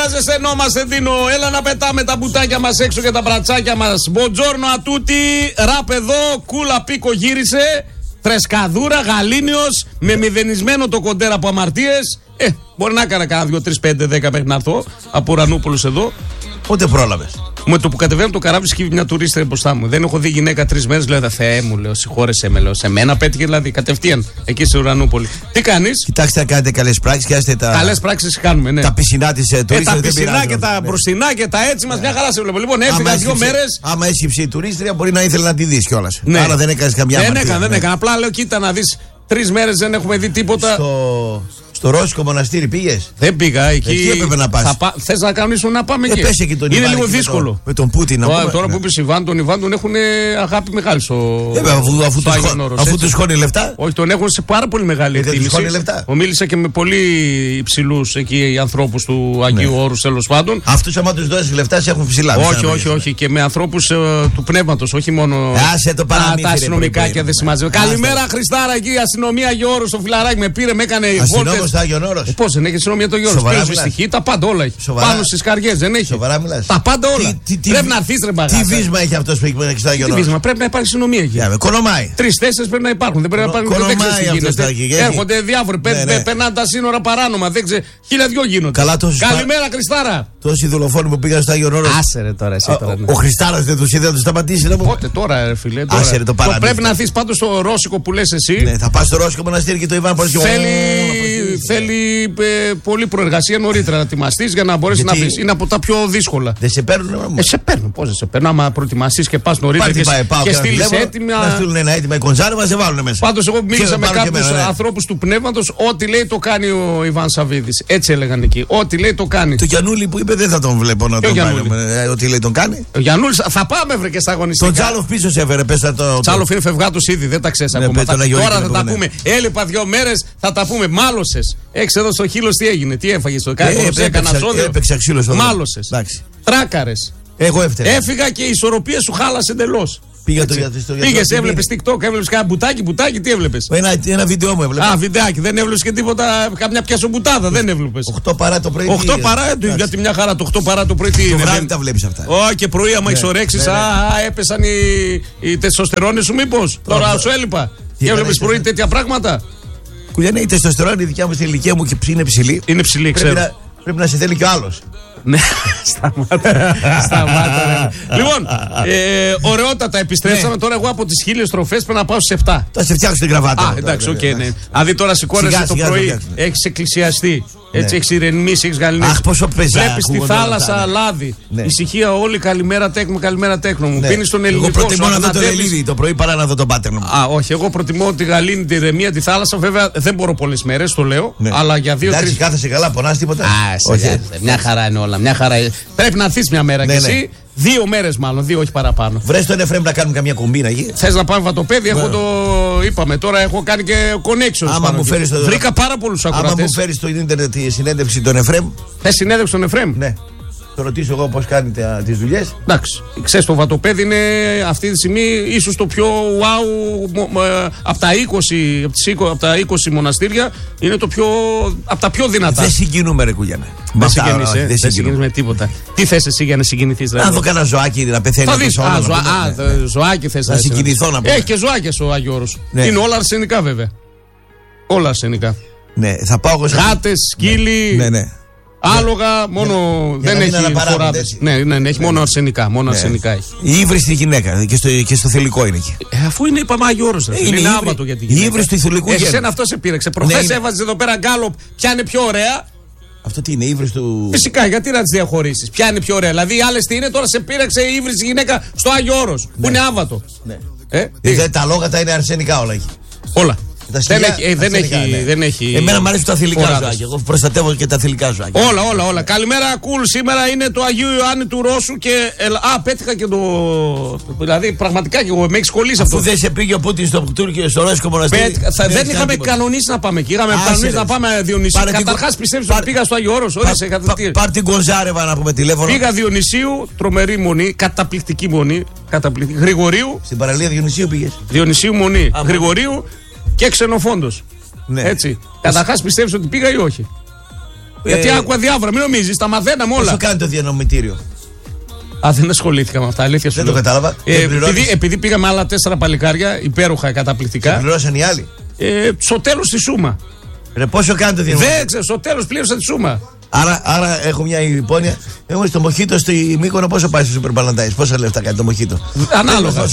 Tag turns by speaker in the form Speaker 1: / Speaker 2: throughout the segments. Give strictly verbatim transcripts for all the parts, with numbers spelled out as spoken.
Speaker 1: Ζεσθενόμαστε, Δίνο. Έλα να πετάμε τα μπουτάκια μας έξω και τα μπρατσάκια μας. Μποτζόρνο ατούτι, ραπ εδώ, κούλα πίκο γύρισε. Φρεσκαδούρα, γαλήνιος, με μηδενισμένο το κοντέρα από αμαρτίες. Ε, μπορεί να έκανα κάνα δύο, τρεις, πέντε, δέκα μέχρι να έρθω από Ουρανούπολος εδώ.
Speaker 2: Πότε πρόλαβες?
Speaker 1: Με το που κατεβαίνω το καράβι σκύβει μια τουρίστρια μπροστά μου. Δεν έχω δει γυναίκα τρεις μέρες. Λέω, Θεέ μου, λέω, συγχώρεσέ με, λέω. Σε μένα πέτυχε δηλαδή κατευθείαν εκεί στη Ουρανούπολη. Τι κάνεις?
Speaker 2: Κοιτάξτε να κάνετε καλές πράξεις και άστε τα.
Speaker 1: Καλές πράξεις κάνουμε, ναι.
Speaker 2: Τα πισινά της ε, τουρίστρια.
Speaker 1: Ε, τα πισινά και τα μπροστινά και τα έτσι μας, μια χαρά σε βλέπω. Λοιπόν, έφυγα δύο μέρες.
Speaker 2: Άμα έσκυψε η τουρίστρια, μπορεί να ήθελε να τη δεις κιόλας.
Speaker 1: Ναι.
Speaker 2: Άρα δεν έκανες καμιά
Speaker 1: Δεν
Speaker 2: αμαρτία.
Speaker 1: έκανα, δεν έκανα. Απλά λέω, κοίτα να δεις. Τρεις μέρες δεν έχουμε δει τίποτα.
Speaker 2: Στο, στο Ρώσικο μοναστήρι πήγες?
Speaker 1: Δεν πήγα εκεί.
Speaker 2: Εκεί έπρεπε να πας.
Speaker 1: Πα... Θες να κανονίσουμε να πάμε
Speaker 2: Ε,
Speaker 1: εκεί?
Speaker 2: πες εκεί τον
Speaker 1: Είναι
Speaker 2: Ιβάν
Speaker 1: λίγο
Speaker 2: εκεί
Speaker 1: δύσκολο.
Speaker 2: Με τον, με τον Πούτιν να
Speaker 1: Τώρα,
Speaker 2: πούμε.
Speaker 1: τώρα
Speaker 2: Ναι.
Speaker 1: που είπες Ιβάν, τον Ιβάν τον έχουν αγάπη μεγάλη στο.
Speaker 2: Ε, αφού, αφού,
Speaker 1: στο
Speaker 2: τους,
Speaker 1: Άγιον Όρος,
Speaker 2: αφού
Speaker 1: έτσι.
Speaker 2: τους χώνει λεφτά.
Speaker 1: Όχι, τον έχουν σε πάρα πολύ μεγάλη
Speaker 2: Ε, δεν τους
Speaker 1: εκτίμηση.
Speaker 2: χώνει λεφτά.
Speaker 1: Ο μίλησα και με πολύ υψηλούς εκεί ανθρώπους του Αγίου
Speaker 2: Ναι.
Speaker 1: Όρους, τέλος πάντων.
Speaker 2: Αυτούς άμα τους δώσεις λεφτά σε έχουν ψηλά.
Speaker 1: Όχι, όχι, όχι. Και με ανθρώπους ε, του πνεύματος, όχι μόνο.
Speaker 2: Άσε το παραμύθι,
Speaker 1: τα
Speaker 2: ρε,
Speaker 1: αστυνομικά
Speaker 2: πρωί,
Speaker 1: και
Speaker 2: πρωί.
Speaker 1: δεν συμμαζεύει.
Speaker 2: Άσε.
Speaker 1: Καλημέρα, Χριστάρα, εκεί η αστυνομία Αγίου Όρους στο φιλαράκι με πήρε, με έκανε
Speaker 2: Αστυνόμος
Speaker 1: βόλτες.
Speaker 2: στο Άγιον Όρος.
Speaker 1: Ε, πώς δεν έχει αστυνομία το Γιώργο?
Speaker 2: Σοβαρά
Speaker 1: Πήρε
Speaker 2: μιλάς?
Speaker 1: στοιχεία, τα πάντα όλα έχει.
Speaker 2: Σοβαρά.
Speaker 1: Πάνω στις καρδιές δεν έχει.
Speaker 2: Σοβαρά μιλάς?
Speaker 1: Τα πάντα όλα.
Speaker 2: Τι- τι- τι-
Speaker 1: Πρέπει να έρθεις ρε μπαγάσα.
Speaker 2: Τι βίσμα έχει αυτός που έχει πάει στο Άγιον
Speaker 1: Τι
Speaker 2: Όρος?
Speaker 1: βίσμα, πρέπει να υπάρχει αστυνομία εκεί.
Speaker 2: Για με, κονομάει.
Speaker 1: Τρεις-τέσσερις πρέπει να υπάρχουν. Δεν πρέπει να
Speaker 2: Κονο-
Speaker 1: υπάρχουν. Δεν ξέρεις τι
Speaker 2: κονομάει αυτός
Speaker 1: γίνεται.
Speaker 2: τα εκεί.
Speaker 1: Έρχονται διάφοροι.
Speaker 2: Ναι,
Speaker 1: πε-
Speaker 2: ναι.
Speaker 1: πε- Περνάνε τα σύνορα παράνομα. Δεν ξέρω. Χίλια δυο γίνονται.
Speaker 2: Καλά, τόσους
Speaker 1: Καλημέρα, Χριστάρα.
Speaker 2: Τόσοι δολοφόνοι που πήγαν στο Άγιον Όρος.
Speaker 1: Άσε ρε τώρα, εσύ τώρα. ναι.
Speaker 2: Ο Χριστάρας δεν τους είδε να τους σταματήσει να μου.
Speaker 1: Πότε τώρα, ρε φίλε. Τώρα.
Speaker 2: Άσε, ρε, το παραμύθι.
Speaker 1: Πρέπει να έρθεις πάντως στο Ρώσικο που λες εσύ.
Speaker 2: Ναι, θα πας στο Ρώσικο μοναστήρι και το Ιβάν Πορσιό.
Speaker 1: Θέλει, θέλει ε, πολλή προεργασία νωρίτερα να ετοιμαστείς για να μπορέσει να
Speaker 2: Γιατί?
Speaker 1: πεις. Είναι από τα πιο δύσκολα.
Speaker 2: Δεν σε παίρνουν μου.
Speaker 1: Ε, σε παίρνουν, πώς δεν σε παίρνουν. Άμα προετοιμαστείς και πας νωρίτερα
Speaker 2: Πάρτε
Speaker 1: και,
Speaker 2: πάει, πάω
Speaker 1: και
Speaker 2: και ένα
Speaker 1: στείλεις
Speaker 2: τηλέφωνο,
Speaker 1: έτοιμα.
Speaker 2: να στείλουν ένα έτοιμα οι κονσάρβα, σε βάλουν μέσα.
Speaker 1: Πάντως, εγώ μίλησα
Speaker 2: Και
Speaker 1: με
Speaker 2: πάρω και
Speaker 1: κάποιους
Speaker 2: εμένα, ναι.
Speaker 1: ανθρώπους του πνεύματος. Ό,τι λέει το κάνει ο Ιβάν Σαββίδης. Έτσι έλεγαν εκεί. Ό,τι λέει το κάνει.
Speaker 2: Το Γιαννούλη που είπε δεν θα τον βλέπω να
Speaker 1: Ποιο
Speaker 2: τον
Speaker 1: Γιαννούλη?
Speaker 2: πάρουμε. Ε, Ό,τι λέει τον κάνει.
Speaker 1: Ο Γιαννούλης, θα πάμε βρε και στα αγωνιστικά.
Speaker 2: Τον Τζάλοφ πίσω σε έφερε, πες να το.
Speaker 1: Τσάλοφ είναι φευγάτος ήδη, δεν τα ξέρεις
Speaker 2: Ναι,
Speaker 1: ακόμα.
Speaker 2: πες τον
Speaker 1: Θα-
Speaker 2: Αγιο
Speaker 1: Τώρα
Speaker 2: Ίκη,
Speaker 1: θα τα
Speaker 2: ναι.
Speaker 1: πούμε. Έλειπα δύο μέρες, θα τα πούμε. Μάλωσες. Έχεις εδώ στο χείλος τι έγινε, τι έφαγες το
Speaker 2: Ε,
Speaker 1: κάτι.
Speaker 2: έπαιξα-
Speaker 1: Έκανα σώδιο.
Speaker 2: έπαιξα ξύλο στο δρόμο.
Speaker 1: Μάλωσες.
Speaker 2: Εντάξει.
Speaker 1: Τράκαρες.
Speaker 2: Εγώ έφταιγα.
Speaker 1: Έφυγα και η ισορροπία σου χάλασε εντελώς.
Speaker 2: Πήγα το
Speaker 1: Έτσι.
Speaker 2: για- στο γιατρό
Speaker 1: Πήγες,
Speaker 2: τι
Speaker 1: έβλεπες
Speaker 2: είναι.
Speaker 1: TikTok, έβλεπες κάνα μπουτάκι, μπουτάκι, τι έβλεπες?
Speaker 2: Ένα, ένα βίντεο μου έβλεπα.
Speaker 1: Α, βιντεάκι, δεν έβλεπες και τίποτα, καμιά πιασομπουτάδα, δεν έβλεπες.
Speaker 2: οκτώ παρά το πρωί.
Speaker 1: οκτώ
Speaker 2: τι-
Speaker 1: παρά,
Speaker 2: εντάξει.
Speaker 1: γιατί μια χαρά το οκτώ παρά το πρωί τι
Speaker 2: Το
Speaker 1: είναι.
Speaker 2: βράδυ
Speaker 1: δεν-
Speaker 2: τα βλέπεις αυτά.
Speaker 1: Ω, και πρωί, άμα έχεις ωρέξεις,
Speaker 2: ναι, ναι.
Speaker 1: α, α, έπεσαν οι, οι τεστοστερόνες σου, μήπως. Τώρα
Speaker 2: Τώρα,
Speaker 1: σου έλειπα. Και
Speaker 2: έκανα,
Speaker 1: έβλεπες
Speaker 2: είσαι-
Speaker 1: πρωί τέτοια πράγματα.
Speaker 2: Κουλιανέ, η τεστοστερόνη η δικιά μου στην ηλικία μου και είναι ψηλή.
Speaker 1: Είναι ψηλή,
Speaker 2: Πρέπει
Speaker 1: ξέρω.
Speaker 2: να, πρέπει να σε θέλει και ο άλλος.
Speaker 1: Ναι, σταμάτα. Σταμάτα. ρε. Λοιπόν, ε, ωραιότατα επιστρέψαμε.
Speaker 2: Ναι.
Speaker 1: Τώρα εγώ από τις χίλιες τροφές πρέπει να πάω στις επτά.
Speaker 2: Θα σε φτιάξω την κραβάτα.
Speaker 1: Α,
Speaker 2: τώρα,
Speaker 1: εντάξει, οκ,
Speaker 2: βέβαια,
Speaker 1: ναι.
Speaker 2: εντάξει.
Speaker 1: Δηλαδή τώρα σηκώνεσαι
Speaker 2: Σιγά,
Speaker 1: το
Speaker 2: σιγά το
Speaker 1: πρωί,
Speaker 2: φτιάξουμε.
Speaker 1: έχεις εκκλησιαστεί, έτσι
Speaker 2: Ναι.
Speaker 1: έχεις ηρεμήσει, έχεις γαλινίσει.
Speaker 2: Αχ, πόσο πεζά
Speaker 1: Βλέπεις τη
Speaker 2: ακούγονται όλα
Speaker 1: θάλασσα,
Speaker 2: αυτά, ναι.
Speaker 1: λάδι.
Speaker 2: Ναι.
Speaker 1: Ησυχία όλη, καλημέρα τέκνο, καλημέρα τέκνο μου.
Speaker 2: Ναι.
Speaker 1: Πίνεις τον
Speaker 2: Εγώ
Speaker 1: ελληνικό
Speaker 2: προτιμώ
Speaker 1: σου,
Speaker 2: να δω το
Speaker 1: ανατρέπεις.
Speaker 2: Λελίδη το πρωί παρά να δω τον πάτερνο μου.
Speaker 1: Α, όχι, εγώ προτιμώ τη γαλήνη, τη ηρεμία, τη θάλασσα. Βέβαια δεν μπορώ πολλές μέρες, το λέω.
Speaker 2: Ναι.
Speaker 1: Αλλά για
Speaker 2: Εντάξει,
Speaker 1: δύο-τρεις.
Speaker 2: κάθεσαι καλά, πονάς τίποτα.
Speaker 1: Α,
Speaker 2: Όχι.
Speaker 1: σε, μια χαρά είναι όλα. Μια χαρά. Πρέπει να έρθεις μια μέρα
Speaker 2: Ναι,
Speaker 1: κι
Speaker 2: ναι.
Speaker 1: εσύ. Δύο μέρες μάλλον, δύο όχι παραπάνω.
Speaker 2: Βρες τον Εφραίμ να κάνουμε καμιά κομπίνα εκεί.
Speaker 1: Θες να πάμε βατοπέδι, έχω
Speaker 2: Βέβαια.
Speaker 1: το. Είπαμε τώρα, έχω κάνει και connections.
Speaker 2: Άμα
Speaker 1: πάνω
Speaker 2: μου
Speaker 1: εκεί.
Speaker 2: φέρεις το-
Speaker 1: Βρήκα πάρα πολλούς
Speaker 2: Άμα
Speaker 1: ακροατές.
Speaker 2: μου φέρεις στο ίντερνετ τη συνέντευξη των Εφραίμ,
Speaker 1: Θες συνέντευξη στον Εφραίμ.
Speaker 2: ναι. Το ρωτήσω εγώ πώς κάνει τα- τις δουλειές.
Speaker 1: Εντάξει. Ξέρεις, το βατοπέδι είναι αυτή τη στιγμή ίσως το πιο wow μο- ε, από τα είκοσι, από τις είκοσι, από τα είκοσι μοναστήρια. Είναι το πιο. Από τα πιο δυνατά.
Speaker 2: Δεν συγκινούμε, ρε Κουλιανέ.
Speaker 1: Δεν συγκινείς, ε.
Speaker 2: Δεν
Speaker 1: Δεν συγκινείς
Speaker 2: συγκινούμε.
Speaker 1: με τίποτα. Τι θες εσύ για να συγκινηθείς,
Speaker 2: Να δω κανένα ζωάκι να πεθαίνει.
Speaker 1: Θα
Speaker 2: από
Speaker 1: δεις.
Speaker 2: το
Speaker 1: Α,
Speaker 2: σώμα,
Speaker 1: ζωά,
Speaker 2: να
Speaker 1: α,
Speaker 2: πούμε, ναι.
Speaker 1: το ζωάκι θες
Speaker 2: Να
Speaker 1: εσύ
Speaker 2: συγκινηθώ, να πούμε.
Speaker 1: Έχει και ζωάκες ο Άγιο Όρος.
Speaker 2: Ναι.
Speaker 1: Είναι όλα αρσενικά βέβαια. Όλα αρσενικά.
Speaker 2: Ναι, θα πάω εγώ σε.
Speaker 1: Γάτες, σκύλοι,
Speaker 2: Ναι, ναι.
Speaker 1: άλογα, μόνο
Speaker 2: για
Speaker 1: δεν
Speaker 2: να μην
Speaker 1: έχει
Speaker 2: αναπαράγονται
Speaker 1: φοράδες.
Speaker 2: έτσι.
Speaker 1: Ναι, ναι, ναι, έχει
Speaker 2: Ναι.
Speaker 1: μόνο αρσενικά. Μόνο
Speaker 2: Ναι.
Speaker 1: αρσενικά έχει.
Speaker 2: Η ύβρι στη γυναίκα και στο, και στο θηλυκό είναι εκεί.
Speaker 1: Ε, αφού είναι είπαμε Άγιο Όρος, ρε
Speaker 2: Ε,
Speaker 1: φίλε,
Speaker 2: είναι
Speaker 1: είναι
Speaker 2: η
Speaker 1: άβατο
Speaker 2: ύβρι-
Speaker 1: για την
Speaker 2: η
Speaker 1: γυναίκα.
Speaker 2: ύβρι του ηθουλικού
Speaker 1: Εσένα
Speaker 2: γένου.
Speaker 1: αυτό σε πήρεξε. Προχθές
Speaker 2: είναι-
Speaker 1: έβαζες εδώ πέρα γκάλοπ, ποια είναι πιο ωραία.
Speaker 2: Αυτό τι είναι, ύβρι του.
Speaker 1: Φυσικά, γιατί να τις διαχωρίσεις. Ποια είναι πιο ωραία. Δηλαδή, οι άλλες τι είναι, τώρα σε πήρεξε η ύβρι στη γυναίκα στο Άγιο Όρος. Που είναι άβατο.
Speaker 2: Ναι.
Speaker 1: Ε,
Speaker 2: Ε, δε- τα λόγατα είναι αρσενικά όλα εκεί.
Speaker 1: όλα.
Speaker 2: Τα
Speaker 1: Δεν
Speaker 2: σκυλιά,
Speaker 1: έχει, ε, δεν,
Speaker 2: αρσενικά,
Speaker 1: έχει,
Speaker 2: ναι.
Speaker 1: δεν έχει.
Speaker 2: Εμένα μου αρέσουν τα θηλυκά
Speaker 1: φοράδες.
Speaker 2: ζωάκια. Εγώ προστατεύω και τα θηλυκά ζωάκια.
Speaker 1: Όλα, όλα, όλα. Καλημέρα, κουλ. Σήμερα είναι το Αγίου Ιωάννη του Ρώσου και. ελ- Α, πέτυχα και το. Δηλαδή, πραγματικά και εγώ με έχει κολλήσει αυτό.
Speaker 2: Αφού δεν σε πήγε ο Πούτιν στο Τούρκιο, στο Ρώσικο μοναστήρι.
Speaker 1: Πέτυχα- θα-
Speaker 2: δεν
Speaker 1: δεν
Speaker 2: έχεις
Speaker 1: είχαμε
Speaker 2: κάνει τίποτα.
Speaker 1: κανονίσει να πάμε εκεί. Είχαμε
Speaker 2: Άσε,
Speaker 1: κανονίσει
Speaker 2: ρε.
Speaker 1: να πάμε Διονυσίου.
Speaker 2: Πάρε την
Speaker 1: Καταρχά
Speaker 2: κο-
Speaker 1: πιστεύει
Speaker 2: πάρε-
Speaker 1: ότι πήγα στο Άγιο Όρος.
Speaker 2: Πα-
Speaker 1: Ορίστε,
Speaker 2: πα-
Speaker 1: κατευθείαν.
Speaker 2: Πάρ' την Γκονζάρεβα να πούμε τηλέφωνο.
Speaker 1: Πήγα Διονυσίου, τρομερή μονή, καταπληκτική μονή. Καταπληκτική. Γρηγορίου,
Speaker 2: Στην παραλία Διονυσίου πήγες.
Speaker 1: Διονυσίου μονή.
Speaker 2: Α,
Speaker 1: Γρηγορίου και Ξενοφόντος.
Speaker 2: Ναι.
Speaker 1: Έτσι. Καταρχά πιστεύει ότι πήγα ή όχι. Γιατί ε, άκουγα διάφορα, μην νομίζεις, τα μαθαίναμε όλα.
Speaker 2: Πόσο κάνει το διανομητήριο?
Speaker 1: Α, δεν ασχολήθηκα με αυτά, αλήθεια σου
Speaker 2: Δεν
Speaker 1: λέω.
Speaker 2: το κατάλαβα.
Speaker 1: Ε, επειδή, επειδή πήγαμε άλλα τέσσερα παλικάρια, υπέροχα, καταπληκτικά.
Speaker 2: Σε πληρώσαν οι άλλοι.
Speaker 1: Ε, στο τέλος τη σούμα.
Speaker 2: Ρε, πόσο κάνει το διανομητήριο?
Speaker 1: Δεν ξέρω, στο τέλος πλήρωσα τη σούμα.
Speaker 2: Άρα, άρα έχω μια υπόνοια. Εγώ στο μοχίτο στη Μύκονο πόσο πάει στο Super Valentine's? Πόσα λεφτά κάνει το μοχίτο?
Speaker 1: Ανάλογα.